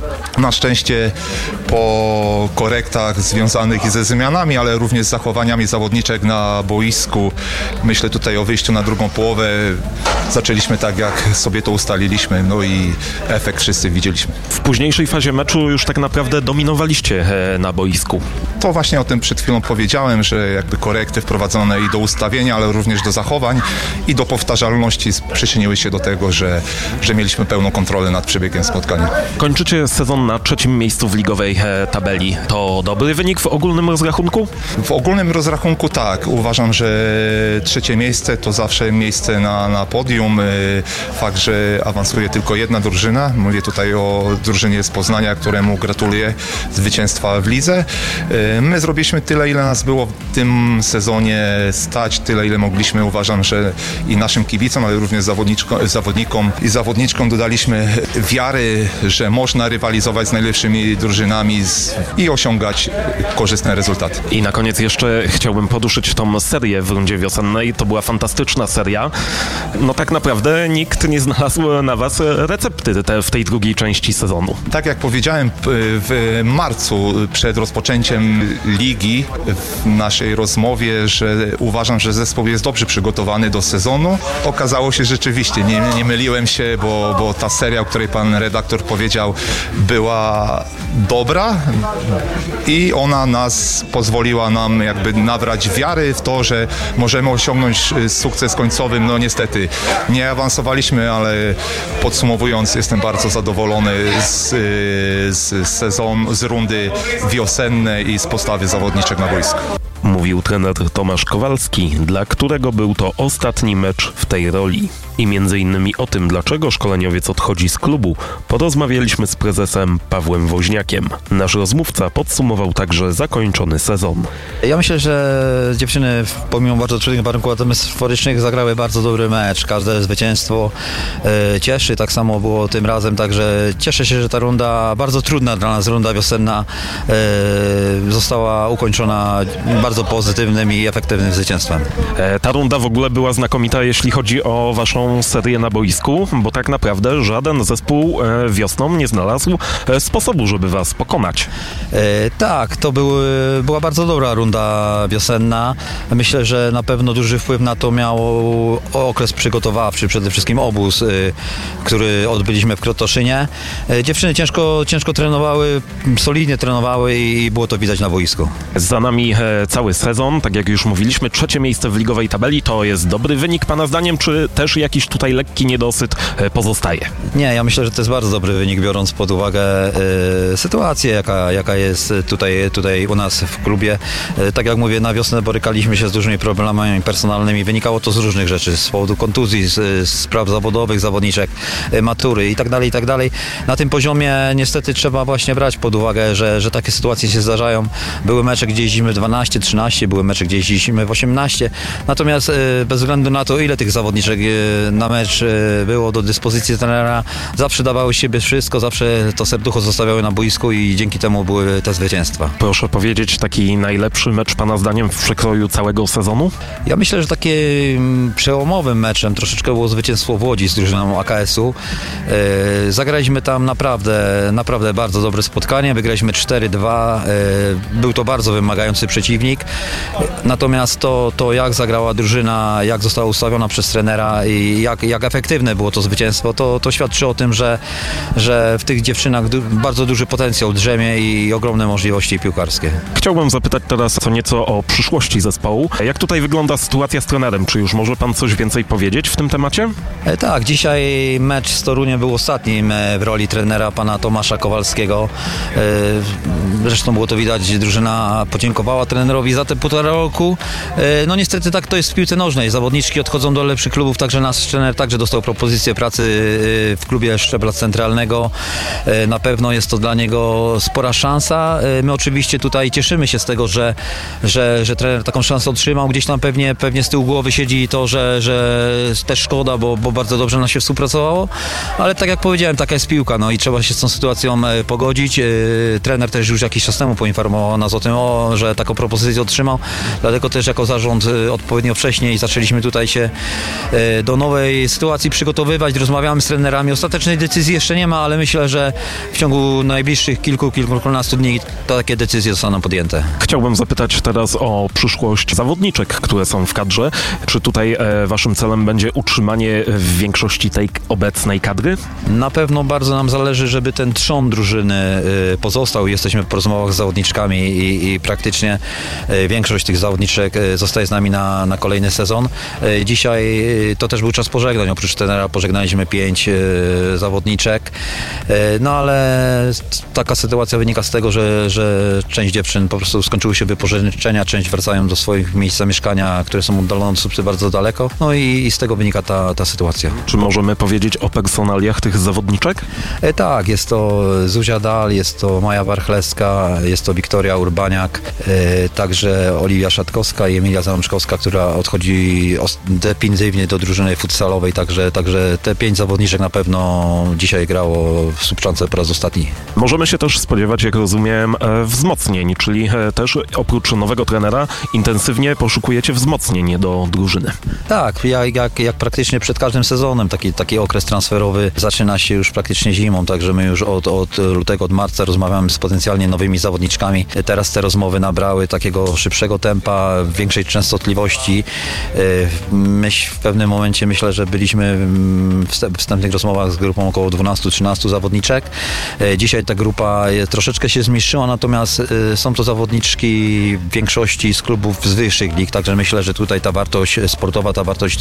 Na szczęście po korektach związanych ze zmianami, ale również z zachowaniami zawodniczek na boisku, myślę tutaj o wyjściu na drugą połowę, zaczęliśmy tak, jak sobie to ustaliliśmy, no i efekt wszyscy widzieliśmy. W późniejszej fazie meczu już tak naprawdę dominowaliście na boisku. To właśnie o tym przed chwilą powiedziałem, że jakby korekty wprowadzone i do ustawienia, ale również do zachowań i do powtarzalności przyczyniły się do tego, że, że mieliśmy pełną kontrolę nad przebiegiem spotkania. Kończycie sezon na trzecim miejscu w ligowej tabeli. To dobry wynik w ogólnym rozrachunku? W ogólnym rozrachunku tak. Uważam, że trzecie miejsce to zawsze miejsce na, na podium. Fakt, że awansuje tylko jedna drużyna. Mówię tutaj o drużynie z Poznania, któremu gratuluję zwycięstwa w lidze. My zrobiliśmy tyle, ile nas było w tym sezonie stać, tyle, ile mogliśmy. Uważam, że i naszym kibicom, ale również zawodnikom i zawodniczkom dodaliśmy wiary, że można rywalizować z najlepszymi drużynami z, i osiągać korzystne rezultaty. I na koniec jeszcze chciałbym poruszyć tą serię w rundzie wiosennej. To była fantastyczna seria. No tak naprawdę nikt nie znalazł na was recepty te, w tej drugiej części sezonu. Tak jak powiedziałem w marcu przed rozpoczęciem ligi w naszej rozmowie, że uważam, że zespół jest dobrze przygotowany do sezonu. Okazało się rzeczywiście, nie, nie myliłem się, bo, bo ta seria, o której pan redaktor powiedział, była dobra i ona nas pozwoliła nam jakby nabrać wiary w to, że możemy osiągnąć sukces końcowy. No niestety nie awansowaliśmy, ale podsumowując, jestem bardzo zadowolony z, z sezonu, z rundy wiosennej i z postawy zawodniczek na boisku. Mówił trener Tomasz Kowalski, dla którego był to ostatni mecz w tej roli. I między innymi o tym, dlaczego szkoleniowiec odchodzi z klubu, porozmawialiśmy z prezesem Pawłem Woźniakiem. Nasz rozmówca podsumował także zakończony sezon. Ja myślę, że dziewczyny pomimo bardzo trudnych warunków atmosferycznych zagrały bardzo dobry mecz. Każde zwycięstwo e, cieszy, tak samo było tym razem, także cieszę się, że ta runda, bardzo trudna dla nas runda wiosenna, e, została ukończona bardzo bardzo pozytywnym i efektywnym zwycięstwem. E, ta runda w ogóle była znakomita, jeśli chodzi o waszą serię na boisku, bo tak naprawdę żaden zespół e, wiosną nie znalazł e, sposobu, żeby was pokonać. E, tak, to był, była bardzo dobra runda wiosenna. Myślę, że na pewno duży wpływ na to miał okres przygotowawczy, przede wszystkim obóz, y, który odbyliśmy w Krotoszynie. E, dziewczyny ciężko, ciężko trenowały, solidnie trenowały i było to widać na boisku. Za nami e, cały sezon, tak jak już mówiliśmy, trzecie miejsce w ligowej tabeli, to jest dobry wynik pana zdaniem, czy też jakiś tutaj lekki niedosyt e, pozostaje? Nie, ja myślę, że to jest bardzo dobry wynik, biorąc pod uwagę e, sytuację, jaka, jaka jest tutaj, tutaj u nas w klubie. E, tak jak mówię, na wiosnę borykaliśmy się z dużymi problemami personalnymi. Wynikało to z różnych rzeczy, z powodu kontuzji, z, z spraw zawodowych, zawodniczek, e, matury i tak dalej, i tak dalej. Na tym poziomie niestety trzeba właśnie brać pod uwagę, że, że takie sytuacje się zdarzają. Były mecze, gdzie jeździmy dwanaście, trzynaście, były mecze, gdzie jeździliśmy w osiemnaście. Natomiast e, bez względu na to, ile tych zawodniczek e, na mecz e, było do dyspozycji trenera, zawsze dawały siebie wszystko, zawsze to serducho zostawiały na boisku i dzięki temu były te zwycięstwa. Proszę powiedzieć, taki najlepszy mecz pana zdaniem w przekroju całego sezonu? Ja myślę, że takim przełomowym meczem troszeczkę było zwycięstwo w Łodzi z drużyną A K S-u. E, zagraliśmy tam naprawdę, naprawdę bardzo dobre spotkanie, wygraliśmy cztery dwa. E, był to bardzo wymagający przeciwnik, natomiast to, to jak zagrała drużyna, jak została ustawiona przez trenera i jak, jak efektywne było to zwycięstwo, to, to świadczy o tym, że, że w tych dziewczynach du- bardzo duży potencjał drzemie i ogromne możliwości piłkarskie. Chciałbym zapytać teraz co nieco o przyszłości zespołu. Jak tutaj wygląda sytuacja z trenerem? Czy już może pan coś więcej powiedzieć w tym temacie? E, tak, dzisiaj mecz z Toruniem był ostatnim e, w roli trenera pana Tomasza Kowalskiego. E, zresztą było to widać, drużyna podziękowała trenerowi za te półtora roku. E, no niestety tak to jest w piłce nożnej. Zawodniczki odchodzą do lepszych klubów, także nasz trener także dostał propozycję pracy e, w klubie szczebla centralnego. E, na pewno jest to dla niego spora szansa. E, my oczywiście tutaj cieszymy się z tego, że, że, że trener taką szansę otrzymał. Gdzieś tam pewnie, pewnie z tyłu głowy siedzi to, że, że też szkoda, bo, bo bardzo dobrze nam się współpracowało, ale tak jak powiedziałem, taka jest piłka, no i trzeba się z tą sytuacją e, pogodzić. E, trener też już jakiś czas temu poinformował nas o tym, o, że taką propozycję otrzymał, dlatego też jako zarząd e, odpowiednio wcześniej zaczęliśmy tutaj się e, do nowej sytuacji przygotowywać, rozmawiamy z trenerami, ostatecznej decyzji jeszcze nie ma, ale myślę, że w ciągu najbliższych kilku, kilkunastu dni takie decyzje zostaną podjęte. Chciałbym zapytać teraz o przyszłość zawodniczek, które są w kadrze. Czy tutaj e, waszym celem będzie utrzymanie w większości tej obecnej kadry? Na pewno bardzo nam zależy, żeby ten trzon drużyny y, pozostał. Jesteśmy po rozmowach z zawodniczkami i, i praktycznie y, większość tych zawodniczek y, zostaje z nami na, na kolejny sezon. Y, dzisiaj y, to też był czas pożegnań. Oprócz trenera pożegnaliśmy pięć y, zawodniczek. Y, no ale taka sytuacja wynika z tego, że, że część dziewczyn po prostu skończyły się wypożyczenia, część wracają do swoich miejsc zamieszkania, które są oddalone od Słupcy bardzo daleko. No i, i z tego wynika ta, ta sytuacja. Czy możemy powiedzieć o personaliach tych zawodniczek? E, tak, jest to Zuzia Dal, jest to Maja Warchlewska, jest to Wiktoria Urbaniak, e, także Oliwia Szatkowska i Emilia Zalączkowska, która odchodzi definitywnie do drużyny futsalowej, także, także te pięć zawodniczek na pewno dzisiaj grało w Słupczance po raz ostatni. Możemy się też spodziewać, jak rozumiem, wzmocnień, czyli też oprócz nowego trenera intensywnie poszukujecie wzmocnień do drużyny. Tak, jak, jak, jak praktycznie przed każdym sezonem taki, taki okres transferowy zaczyna się już praktycznie zimą, także my już od, od lutego, od marca rozmawiamy z potencjalnie nowymi zawodniczkami. Teraz te rozmowy nabrały takiego szybszego tempa, większej częstotliwości. My w pewnym momencie myślę, że byliśmy w wstępnych rozmowach z grupą około dwanaście trzynaście zawodniczek. Dzisiaj ta grupa troszeczkę się zmniejszyła, natomiast są to zawodniczki w większości z klubów z wyższych lig, także myślę, że tutaj ta wartość sportowa, ta wartość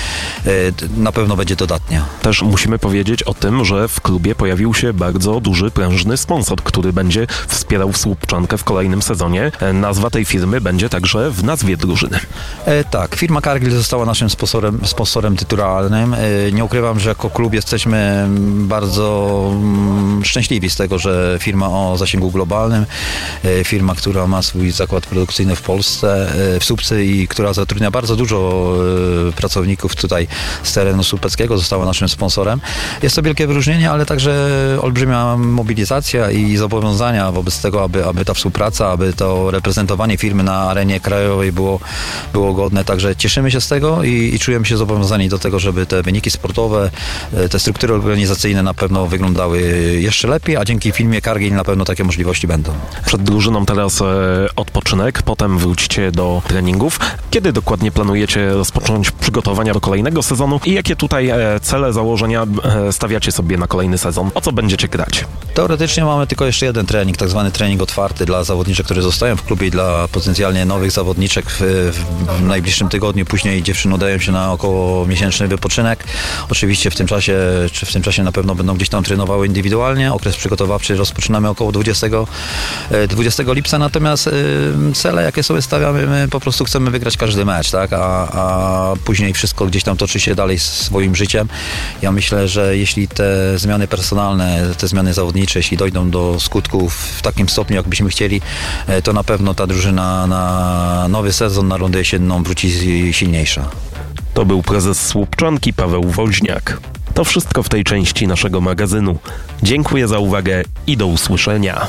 na pewno będzie dodatnia. Też musimy powiedzieć o tym, że w klubie pojawił się bardzo duży, prężny sponsor, który będzie wspierał Słupczankę w kolejnym sezonie. Nazwa tej firmy będzie także w nazwie drużyny. E, tak, firma Cargill została naszym sponsorem, sponsorem tytularnym. E, nie ukrywam, że jako klub jesteśmy bardzo mm, szczęśliwi z tego, że firma o zasięgu globalnym, e, firma, która ma swój zakład produkcyjny w Polsce, e, w Słupcy i która zatrudnia bardzo dużo e, pracowników tutaj z terenu magazynu Słupeckiego, została naszym sponsorem. Jest to wielkie wyróżnienie, ale także olbrzymia mobilizacja i zobowiązania wobec tego, aby, aby ta współpraca, aby to reprezentowanie firmy na arenie krajowej było, było godne. Także cieszymy się z tego i, i czujemy się zobowiązani do tego, żeby te wyniki sportowe, te struktury organizacyjne na pewno wyglądały jeszcze lepiej, a dzięki filmie Kargiel na pewno takie możliwości będą. Przed drużyną teraz e, odpoczynek, potem wrócicie do treningów. Kiedy dokładnie planujecie rozpocząć przygotowania do kolejnego sezonu i jakie tutaj e, cele, założenia e, stawiacie sobie na kolejny sezon? O co będziecie grać? Teoretycznie mamy tylko jeszcze jeden trening, tak zwany trening otwarty dla zawodniczek, które zostają w klubie i dla potencjalnie nowych zawodniczek w, w najbliższym tygodniu. Później dziewczyny udają się na około miesięczny wypoczynek. Oczywiście w tym czasie, czy w tym czasie na pewno będą gdzieś tam trenowały indywidualnie. Okres przygotowawczy rozpoczynamy około dwudziestego lipca, natomiast y, cele, jakie sobie stawiamy, my po prostu chcemy wygrać każdy mecz, tak? A, a później wszystko gdzieś tam toczy się dalej swoim życiem. Ja myślę, że jeśli te zmiany personalne, te zmiany zawodnicze, jeśli dojdą do skutków w takim stopniu, jakbyśmy chcieli, to na pewno ta drużyna na nowy sezon, na rundę jesienną wróci silniejsza. To był prezes Słupczanki Paweł Woźniak. To wszystko w tej części naszego magazynu. Dziękuję za uwagę i do usłyszenia.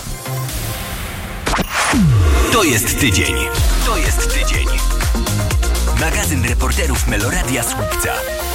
To jest tydzień. To jest tydzień. Magazyn reporterów Meloradia Słupca.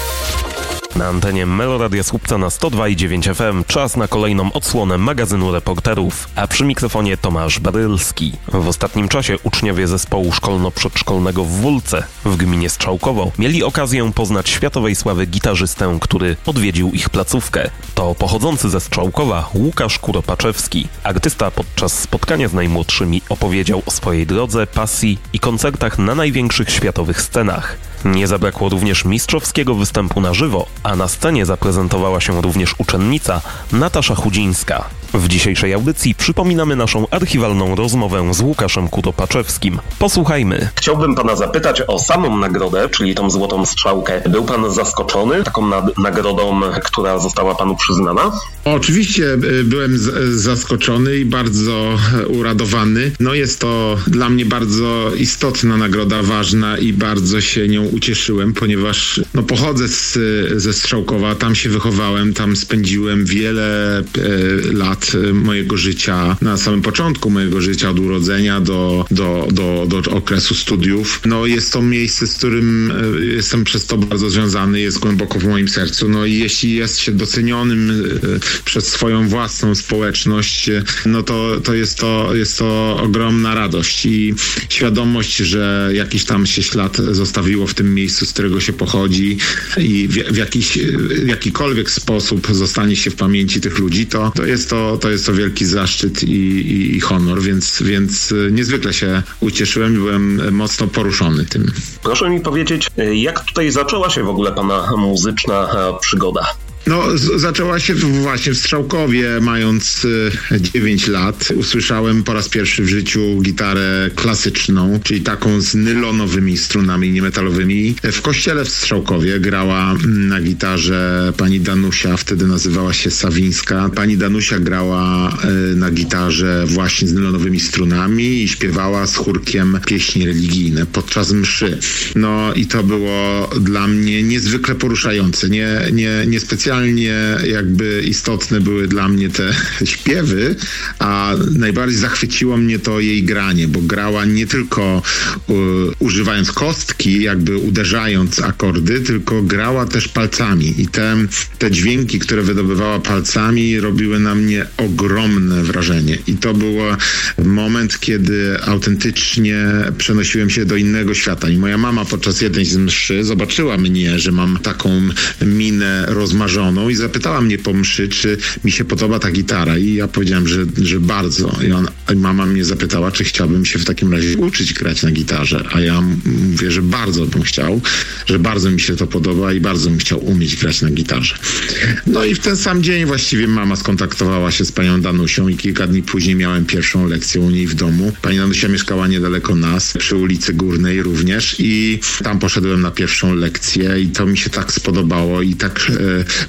Na antenie Meloradia Słupca na sto dwa i dziewięć F M czas na kolejną odsłonę magazynu reporterów, a przy mikrofonie Tomasz Barylski. W ostatnim czasie uczniowie zespołu szkolno-przedszkolnego w Wólce w gminie Strzałkowo mieli okazję poznać światowej sławy gitarzystę, który odwiedził ich placówkę. To pochodzący ze Strzałkowa Łukasz Kuropaczewski. Artysta podczas spotkania z najmłodszymi opowiedział o swojej drodze, pasji i koncertach na największych światowych scenach. Nie zabrakło również mistrzowskiego występu na żywo, a na scenie zaprezentowała się również uczennica Natasza Chudzińska. W dzisiejszej audycji przypominamy naszą archiwalną rozmowę z Łukaszem Kuropaczewskim. Posłuchajmy. Chciałbym pana zapytać o samą nagrodę, czyli tą złotą strzałkę. Był pan zaskoczony taką nad- nagrodą, która została panu przyznana? Oczywiście byłem z- zaskoczony i bardzo uradowany. No jest to dla mnie bardzo istotna nagroda, ważna i bardzo się nią ucieszyłem, ponieważ no, pochodzę z, ze Strzałkowa, tam się wychowałem, tam spędziłem wiele e, lat mojego życia, na samym początku mojego życia, od urodzenia do, do, do, do okresu studiów. No jest to miejsce, z którym e, jestem przez to bardzo związany, jest głęboko w moim sercu. No i jeśli jest się docenionym e, przez swoją własną społeczność, e, no to, to, jest to jest to ogromna radość i świadomość, że jakiś tam się ślad zostawiło w tym miejscu, z którego się pochodzi i w, w jakiś, w jakikolwiek sposób zostanie się w pamięci tych ludzi, to, to, jest, to, to jest to wielki zaszczyt i, i, i honor, więc, więc niezwykle się ucieszyłem i byłem mocno poruszony tym. Proszę mi powiedzieć, jak tutaj zaczęła się w ogóle pana muzyczna przygoda? No, z- zaczęła się właśnie w Strzałkowie, mając y, dziewięć lat. Usłyszałem po raz pierwszy w życiu gitarę klasyczną, czyli taką z nylonowymi strunami niemetalowymi. W kościele w Strzałkowie grała na gitarze pani Danusia, wtedy nazywała się Sawińska. Pani Danusia grała y, na gitarze właśnie z nylonowymi strunami i śpiewała z chórkiem pieśni religijne podczas mszy. No i to było dla mnie niezwykle poruszające, nie, nie, nie specjalnie jakby istotne były dla mnie te śpiewy, a najbardziej zachwyciło mnie to jej granie, bo grała nie tylko uh, używając kostki, jakby uderzając akordy, tylko grała też palcami i te, te dźwięki, które wydobywała palcami, robiły na mnie ogromne wrażenie i to był moment, kiedy autentycznie przenosiłem się do innego świata i moja mama podczas jednej z mszy zobaczyła mnie, że mam taką minę rozmarzoną i zapytała mnie po mszy, czy mi się podoba ta gitara i ja powiedziałem, że, że bardzo. I, on, i mama mnie zapytała, czy chciałbym się w takim razie uczyć grać na gitarze, a ja mówię, że bardzo bym chciał, że bardzo mi się to podoba i bardzo bym chciał umieć grać na gitarze. No i w ten sam dzień właściwie mama skontaktowała się z panią Danusią i kilka dni później miałem pierwszą lekcję u niej w domu. Pani Danusia mieszkała niedaleko nas, przy ulicy Górnej również i tam poszedłem na pierwszą lekcję i to mi się tak spodobało i tak e,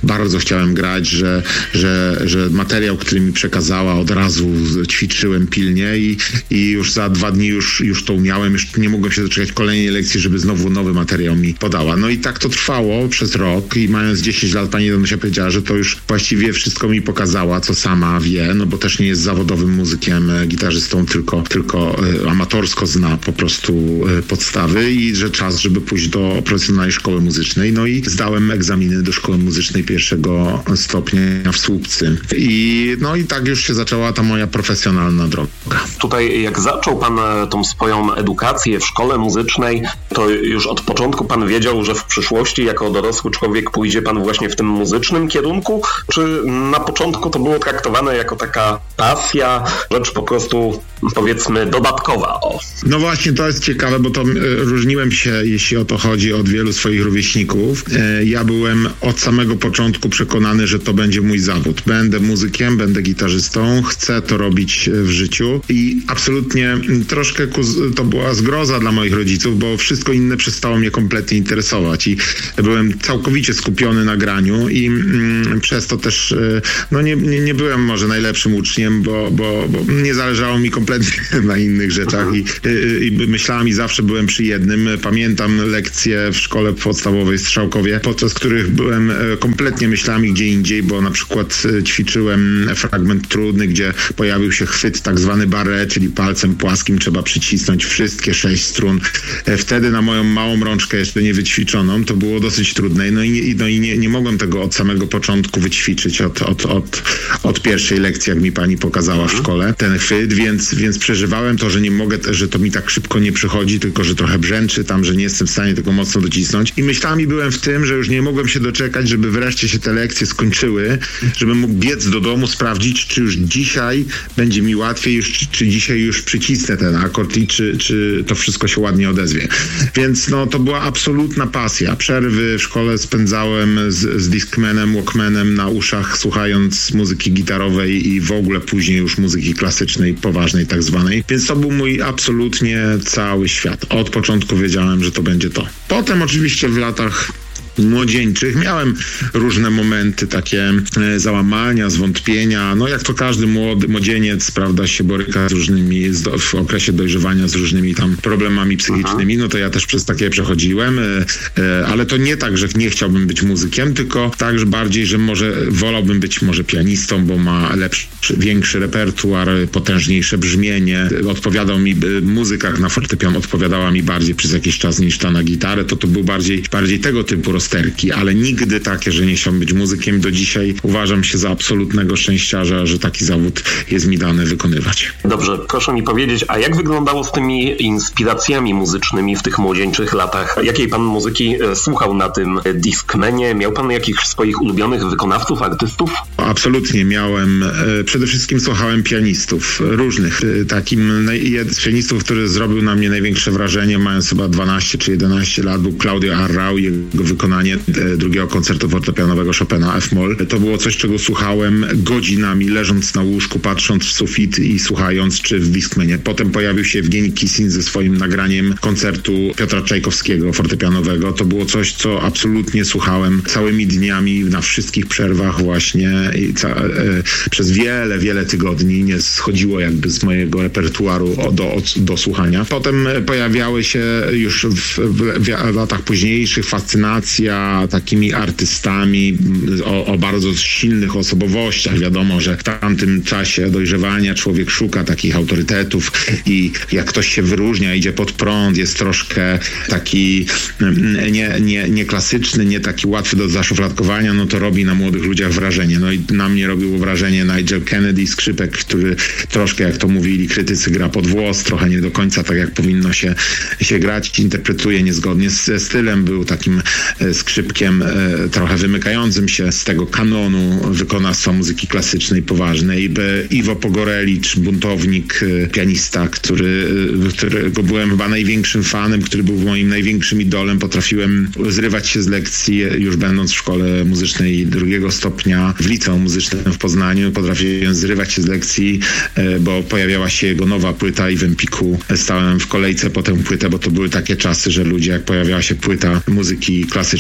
bardzo chciałem grać, że, że, że materiał, który mi przekazała, od razu ćwiczyłem pilnie i, i już za dwa dni już, już to umiałem, już nie mogłem się doczekać kolejnej lekcji, żeby znowu nowy materiał mi podała. No i tak to trwało przez rok i mając dziesięć lat pani Danusia powiedziała, że to już właściwie wszystko mi pokazała, co sama wie, no bo też nie jest zawodowym muzykiem, gitarzystą, tylko, tylko y, amatorsko zna po prostu y, podstawy i że czas, żeby pójść do profesjonalnej szkoły muzycznej. No i zdałem egzaminy do szkoły muzycznej pierwszego stopnia w Słupcy. I no i tak już się zaczęła ta moja profesjonalna droga. Tutaj jak zaczął pan tą swoją edukację w szkole muzycznej, to już od początku pan wiedział, że w przyszłości jako dorosły człowiek pójdzie pan właśnie w tym muzycznym kierunku? Czy na początku to było traktowane jako taka pasja, rzecz po prostu powiedzmy dodatkowa? O. No właśnie, to jest ciekawe, bo to y, różniłem się, jeśli o to chodzi, od wielu swoich rówieśników. Y, ja byłem od samego początku przekonany, że to będzie mój zawód. Będę muzykiem, będę gitarzystą, chcę to robić w życiu i absolutnie troszkę ku, to była zgroza dla moich rodziców, bo wszystko inne przestało mnie kompletnie interesować i byłem całkowicie skupiony na graniu i mm, przez to też y, no nie, nie, nie byłem może najlepszym uczniem, bo, bo, bo nie zależało mi kompletnie na innych rzeczach i, i, i myślałem i zawsze byłem przy jednym. Pamiętam lekcje w szkole podstawowej w Strzałkowie, podczas których byłem kompletnie myślami gdzie indziej, bo na przykład ćwiczyłem fragment trudny, gdzie pojawił się chwyt tak zwany barre, czyli palcem płaskim trzeba przycisnąć wszystkie sześć strun. Wtedy na moją małą rączkę jeszcze nie wyćwiczoną to było dosyć trudne. No i, no i nie, nie mogłem tego od samego początku wyćwiczyć, od, od, od, od pierwszej lekcji, jak mi pani pokazała w szkole, ten chwyt, więc, więc przeżywałem to, że nie mogę, że to mi tak szybko nie przychodzi, tylko że trochę brzęczy tam, że nie jestem w stanie tego mocno docisnąć. I myślami byłem w tym, że już nie mogłem się doczekać, żeby wreszcie się te lekcje skończyły, żebym mógł biec do domu, sprawdzić, czy już dzisiaj będzie mi łatwiej, już, czy, czy dzisiaj już przycisnę ten akord i czy, czy to wszystko się ładnie odezwie. Więc no, to była absolutna pasja. Przerwy w szkole spędzałem z, z Discmanem, Walkmanem na uszach, słuchając muzyki gitarowej i w ogóle później już muzyki klasycznej, poważnej tak zwanej. Więc to był mój absolutnie cały świat. Od początku wiedziałem, że to będzie to. Potem oczywiście w latach młodzieńczych miałem różne momenty, takie e, załamania, zwątpienia. No jak to każdy młody, młodzieniec, prawda, się boryka z różnymi, z do, w okresie dojrzewania z różnymi tam problemami psychicznymi, no to ja też przez takie przechodziłem, e, e, ale to nie tak, że nie chciałbym być muzykiem, tylko tak, że bardziej, że może wolałbym być może pianistą, bo ma lepszy, większy repertuar, potężniejsze brzmienie. Odpowiadał mi, muzyka na fortepian odpowiadała mi bardziej przez jakiś czas niż ta na gitarę, to to był bardziej, bardziej tego typu rozterki, ale nigdy takie, że nie chciałbym być muzykiem. Do dzisiaj uważam się za absolutnego szczęściarza, że taki zawód jest mi dane wykonywać. Dobrze, proszę mi powiedzieć, a jak wyglądało z tymi inspiracjami muzycznymi w tych młodzieńczych latach? Jakiej pan muzyki słuchał na tym Discmanie? Miał pan jakichś swoich ulubionych wykonawców, artystów? Absolutnie miałem. Przede wszystkim słuchałem pianistów różnych. Takim jeden z pianistów, który zrobił na mnie największe wrażenie, mając chyba dwanaście czy jedenaście lat, był Claudio Arrau, jego wykonanie drugiego koncertu fortepianowego Chopina F-moll. To było coś, czego słuchałem godzinami, leżąc na łóżku, patrząc w sufit i słuchając, czy w Discmanie. Potem pojawił się Evgeni Kissin ze swoim nagraniem koncertu Piotra Czajkowskiego fortepianowego. To było coś, co absolutnie słuchałem całymi dniami, na wszystkich przerwach właśnie i ca- e, przez wiele, wiele tygodni nie schodziło jakby z mojego repertuaru do, do słuchania. Potem pojawiały się już w, w, w latach późniejszych fascynacja takimi artystami o, o bardzo silnych osobowościach. Wiadomo, że w tamtym czasie dojrzewania człowiek szuka takich autorytetów i jak ktoś się wyróżnia, idzie pod prąd, jest troszkę taki nie, nie, nie klasyczny, nie taki łatwy do zaszufladkowania, no to robi na młodych ludziach wrażenie. No i na mnie robiło wrażenie Nigel Kennedy, skrzypek, który troszkę, jak to mówili krytycy, gra pod włos, trochę nie do końca tak, jak powinno się, się grać, interpretuje niezgodnie ze stylem, był takim skrzypkiem e, trochę wymykającym się z tego kanonu wykonawstwa muzyki klasycznej poważnej. Iwo Pogorelicz, buntownik, e, pianista, który, e, którego byłem chyba największym fanem, który był moim największym idolem. Potrafiłem zrywać się z lekcji, już będąc w szkole muzycznej drugiego stopnia w liceum muzycznym w Poznaniu. Potrafiłem zrywać się z lekcji, e, bo pojawiała się jego nowa płyta i w Empiku stałem w kolejce po tę płytę, bo to były takie czasy, że ludzie, jak pojawiała się płyta muzyki klasycznej,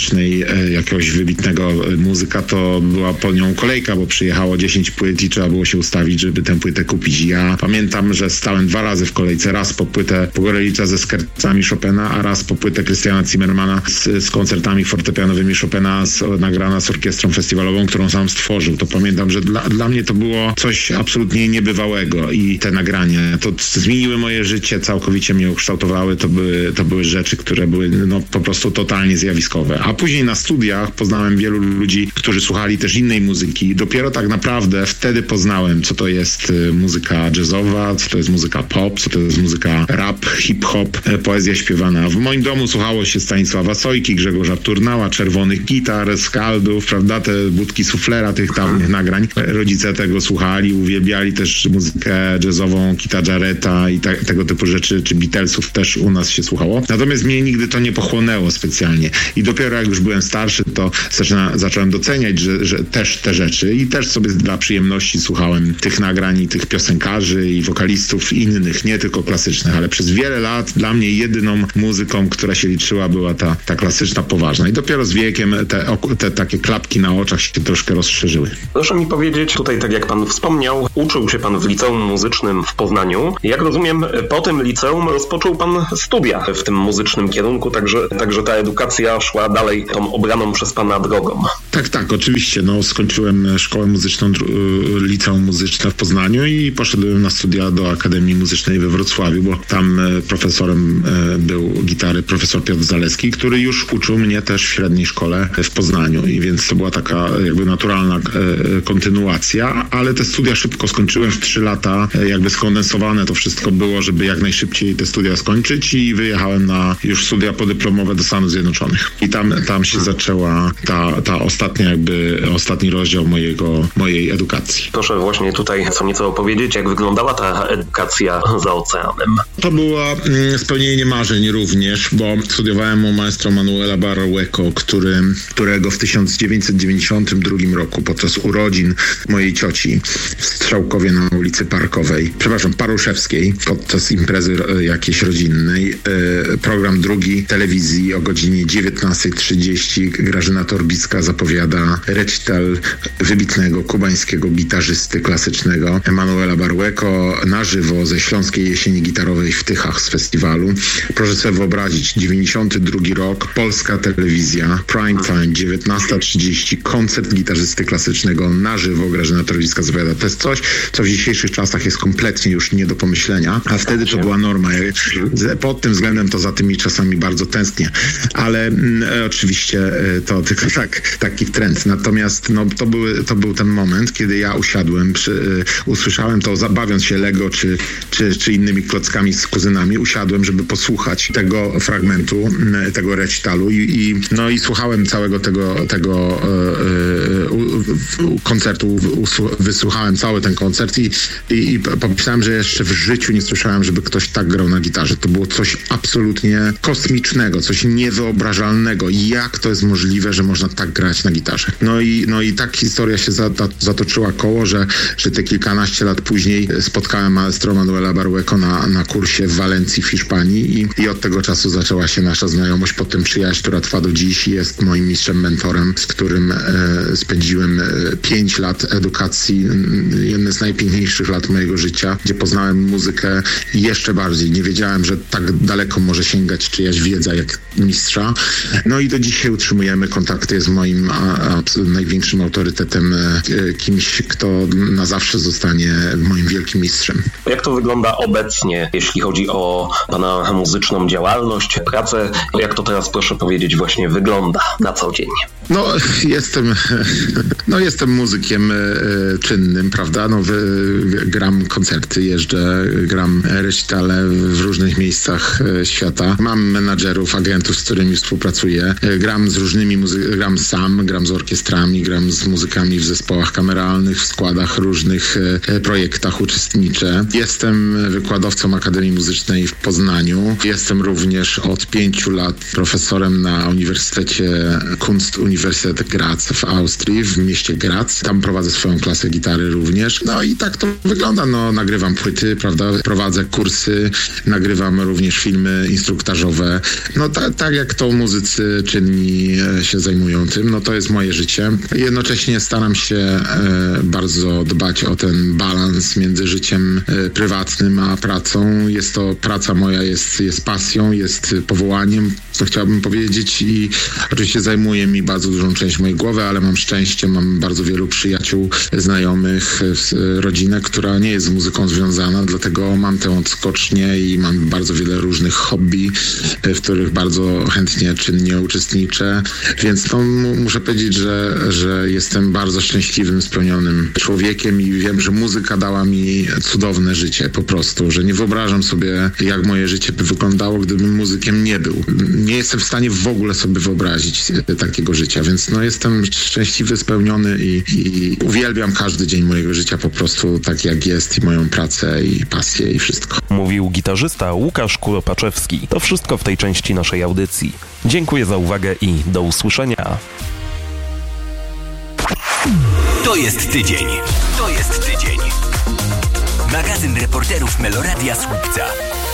muzycznej jakiegoś wybitnego muzyka, to była po nią kolejka, bo przyjechało dziesięć płyt i trzeba było się ustawić, żeby tę płytę kupić. Ja pamiętam, że stałem dwa razy w kolejce, raz po płytę Pogorelicza ze skercami Chopina, a raz po płytę Christiana Zimmermana z, z koncertami fortepianowymi Chopina, z, nagrana z orkiestrą festiwalową, którą sam stworzył. To pamiętam, że dla, dla mnie to było coś absolutnie niebywałego i te nagrania, to zmieniły moje życie, całkowicie mnie ukształtowały. To były, to były rzeczy, które były no, po prostu totalnie zjawiskowe. A później na studiach poznałem wielu ludzi, którzy słuchali też innej muzyki. Dopiero tak naprawdę wtedy poznałem, co to jest muzyka jazzowa, co to jest muzyka pop, co to jest muzyka rap, hip-hop, poezja śpiewana. W moim domu słuchało się Stanisława Sojki, Grzegorza Turnała, Czerwonych Gitar, Skaldów, prawda, te budki suflera, tych dawnych nagrań. Rodzice tego słuchali, uwielbiali też muzykę jazzową, Kita Jarretta i ta, tego typu rzeczy, czy Beatlesów też u nas się słuchało. Natomiast mnie nigdy to nie pochłonęło specjalnie. I dopiero jak już byłem starszy, to zaczyna, zacząłem doceniać, że, że też te rzeczy i też sobie dla przyjemności słuchałem tych nagrań i tych piosenkarzy i wokalistów innych, nie tylko klasycznych, ale przez wiele lat dla mnie jedyną muzyką, która się liczyła, była ta, ta klasyczna, poważna. I dopiero z wiekiem te, te takie klapki na oczach się troszkę rozszerzyły. Proszę mi powiedzieć, tutaj tak jak pan wspomniał, uczył się pan w liceum muzycznym w Poznaniu. Jak rozumiem, po tym liceum rozpoczął pan studia w tym muzycznym kierunku, także, także ta edukacja szła dalej tą obraną przez pana drogą. Tak, tak, oczywiście. No, skończyłem szkołę muzyczną, liceum muzyczne w Poznaniu i poszedłem na studia do Akademii Muzycznej we Wrocławiu, bo tam profesorem był gitary profesor Piotr Zaleski, który już uczył mnie też w średniej szkole w Poznaniu i więc to była taka jakby naturalna kontynuacja, ale te studia szybko skończyłem w trzy lata, jakby skondensowane to wszystko było, żeby jak najszybciej te studia skończyć i wyjechałem na już studia podyplomowe do Stanów Zjednoczonych. I tam, tam się zaczęła ta, ta ostatnia jakby, ostatni rozdział mojego, mojej edukacji. Proszę właśnie tutaj co nieco opowiedzieć, jak wyglądała ta edukacja za oceanem. To było mm, spełnienie marzeń również, bo studiowałem u maestro Manuela Barrueco, który, którego w tysiąc dziewięćset dziewięćdziesiątym drugim roku podczas urodzin mojej cioci w Strzałkowie na ulicy Parkowej, przepraszam, Paruszewskiej, podczas imprezy jakiejś rodzinnej, program drugi telewizji o godzinie dziewiętnasta trzydzieści Grażyna Torbicka zapowiada recital wybitnego kubańskiego gitarzysty klasycznego Manuela Barrueco na żywo ze Śląskiej Jesieni Gitarowej w Tychach z festiwalu. Proszę sobie wyobrazić, dziewięćdziesiąty drugi rok, polska telewizja, prime time, dziewiętnasta trzydzieści, koncert gitarzysty klasycznego na żywo, Grażyna Torbicka zapowiada. To jest coś, co w dzisiejszych czasach jest kompletnie już nie do pomyślenia, a wtedy to była norma. Pod tym względem to za tymi czasami bardzo tęsknię, ale mm, oczywiście to tylko tak, taki trend. Natomiast no, to, były, to był ten moment, kiedy ja usiadłem, przy, usłyszałem to, zabawiąc się Lego czy, czy, czy innymi klockami z kuzynami, usiadłem, żeby posłuchać tego fragmentu, tego recitalu i, i, no, i słuchałem całego tego, tego e, e, koncertu, wysłuchałem cały ten koncert i, i, i pomyślałem, że jeszcze w życiu nie słyszałem, żeby ktoś tak grał na gitarze. To było coś absolutnie kosmicznego, coś niewyobrażalnego. Jak to jest możliwe, że można tak grać na gitarze? No i, no i tak historia się zatoczyła koło, że, że te kilkanaście lat później spotkałem maestro Manuela Barrueco na, na kursie w Walencji w Hiszpanii i, i od tego czasu zaczęła się nasza znajomość, potem przyjaźń, która trwa do dziś. Jest moim mistrzem, mentorem, z którym e, spędziłem pięć lat edukacji, jedne z najpiękniejszych lat mojego życia, gdzie poznałem muzykę jeszcze bardziej. Nie wiedziałem, że tak daleko może sięgać czyjaś wiedza jak mistrza. No i do dzisiaj utrzymujemy kontakty. Jest moim a, a, największym autorytetem, e, kimś, kto na zawsze zostanie moim wielkim mistrzem. Jak to wygląda obecnie, jeśli chodzi o pana muzyczną działalność, pracę? Jak to teraz, proszę powiedzieć, właśnie wygląda na co dzień? No, jestem, no, jestem muzykiem e, czynnym, prawda? No, w, gram koncerty, jeżdżę, gram recitale w różnych miejscach e, świata. Mam menadżerów, agentów, z którymi współpracuję. E, gram z różnymi muzy- gram sam, gram z orkiestrami, gram z muzykami w zespołach kameralnych, w składach różnych e, projektach uczestniczę. Jestem wykładowcą Akademii Muzycznej w Poznaniu. Jestem również od pięciu lat profesorem na Uniwersytecie Kunst Universität Graz w Austrii, w mieście Graz. Tam prowadzę swoją klasę gitary również. No i tak to wygląda. No, nagrywam płyty, prawda? Prowadzę kursy, nagrywam również filmy instruktażowe. No ta, tak jak to muzycy czynni się zajmują tym, no to jest moje życie. Jednocześnie staram się e, bardzo dbać o ten balans między życiem e, prywatnym a pracą. Jest to praca moja, jest, jest pasją, jest powołaniem, co chciałbym powiedzieć, i oczywiście zajmuje mi bardzo dużą część mojej głowy, ale mam szczęście, mam bardzo wielu przyjaciół, znajomych, rodzinę, która nie jest z muzyką związana, dlatego mam tę odskocznię i mam bardzo wiele różnych hobby, w których bardzo chętnie, czynnie uczestniczę, więc no, muszę powiedzieć, że, że jestem bardzo szczęśliwym, spełnionym człowiekiem i wiem, że muzyka dała mi cudowne życie po prostu, że nie wyobrażam sobie, jak moje życie by wyglądało, gdybym muzykiem nie był. Nie jestem w stanie w ogóle sobie wyobrazić takiego życia, więc no jestem szczęśliwy, spełniony i, i uwielbiam każdy dzień mojego życia po prostu tak jak jest, i moją pracę i pasję i wszystko. Mówił gitarzysta Łukasz Kuropaczewski. To wszystko w tej części naszej audycji. Dziękuję za uwagę i do usłyszenia. To jest tydzień. To jest tydzień. Magazyn reporterów Meloradia Słupca.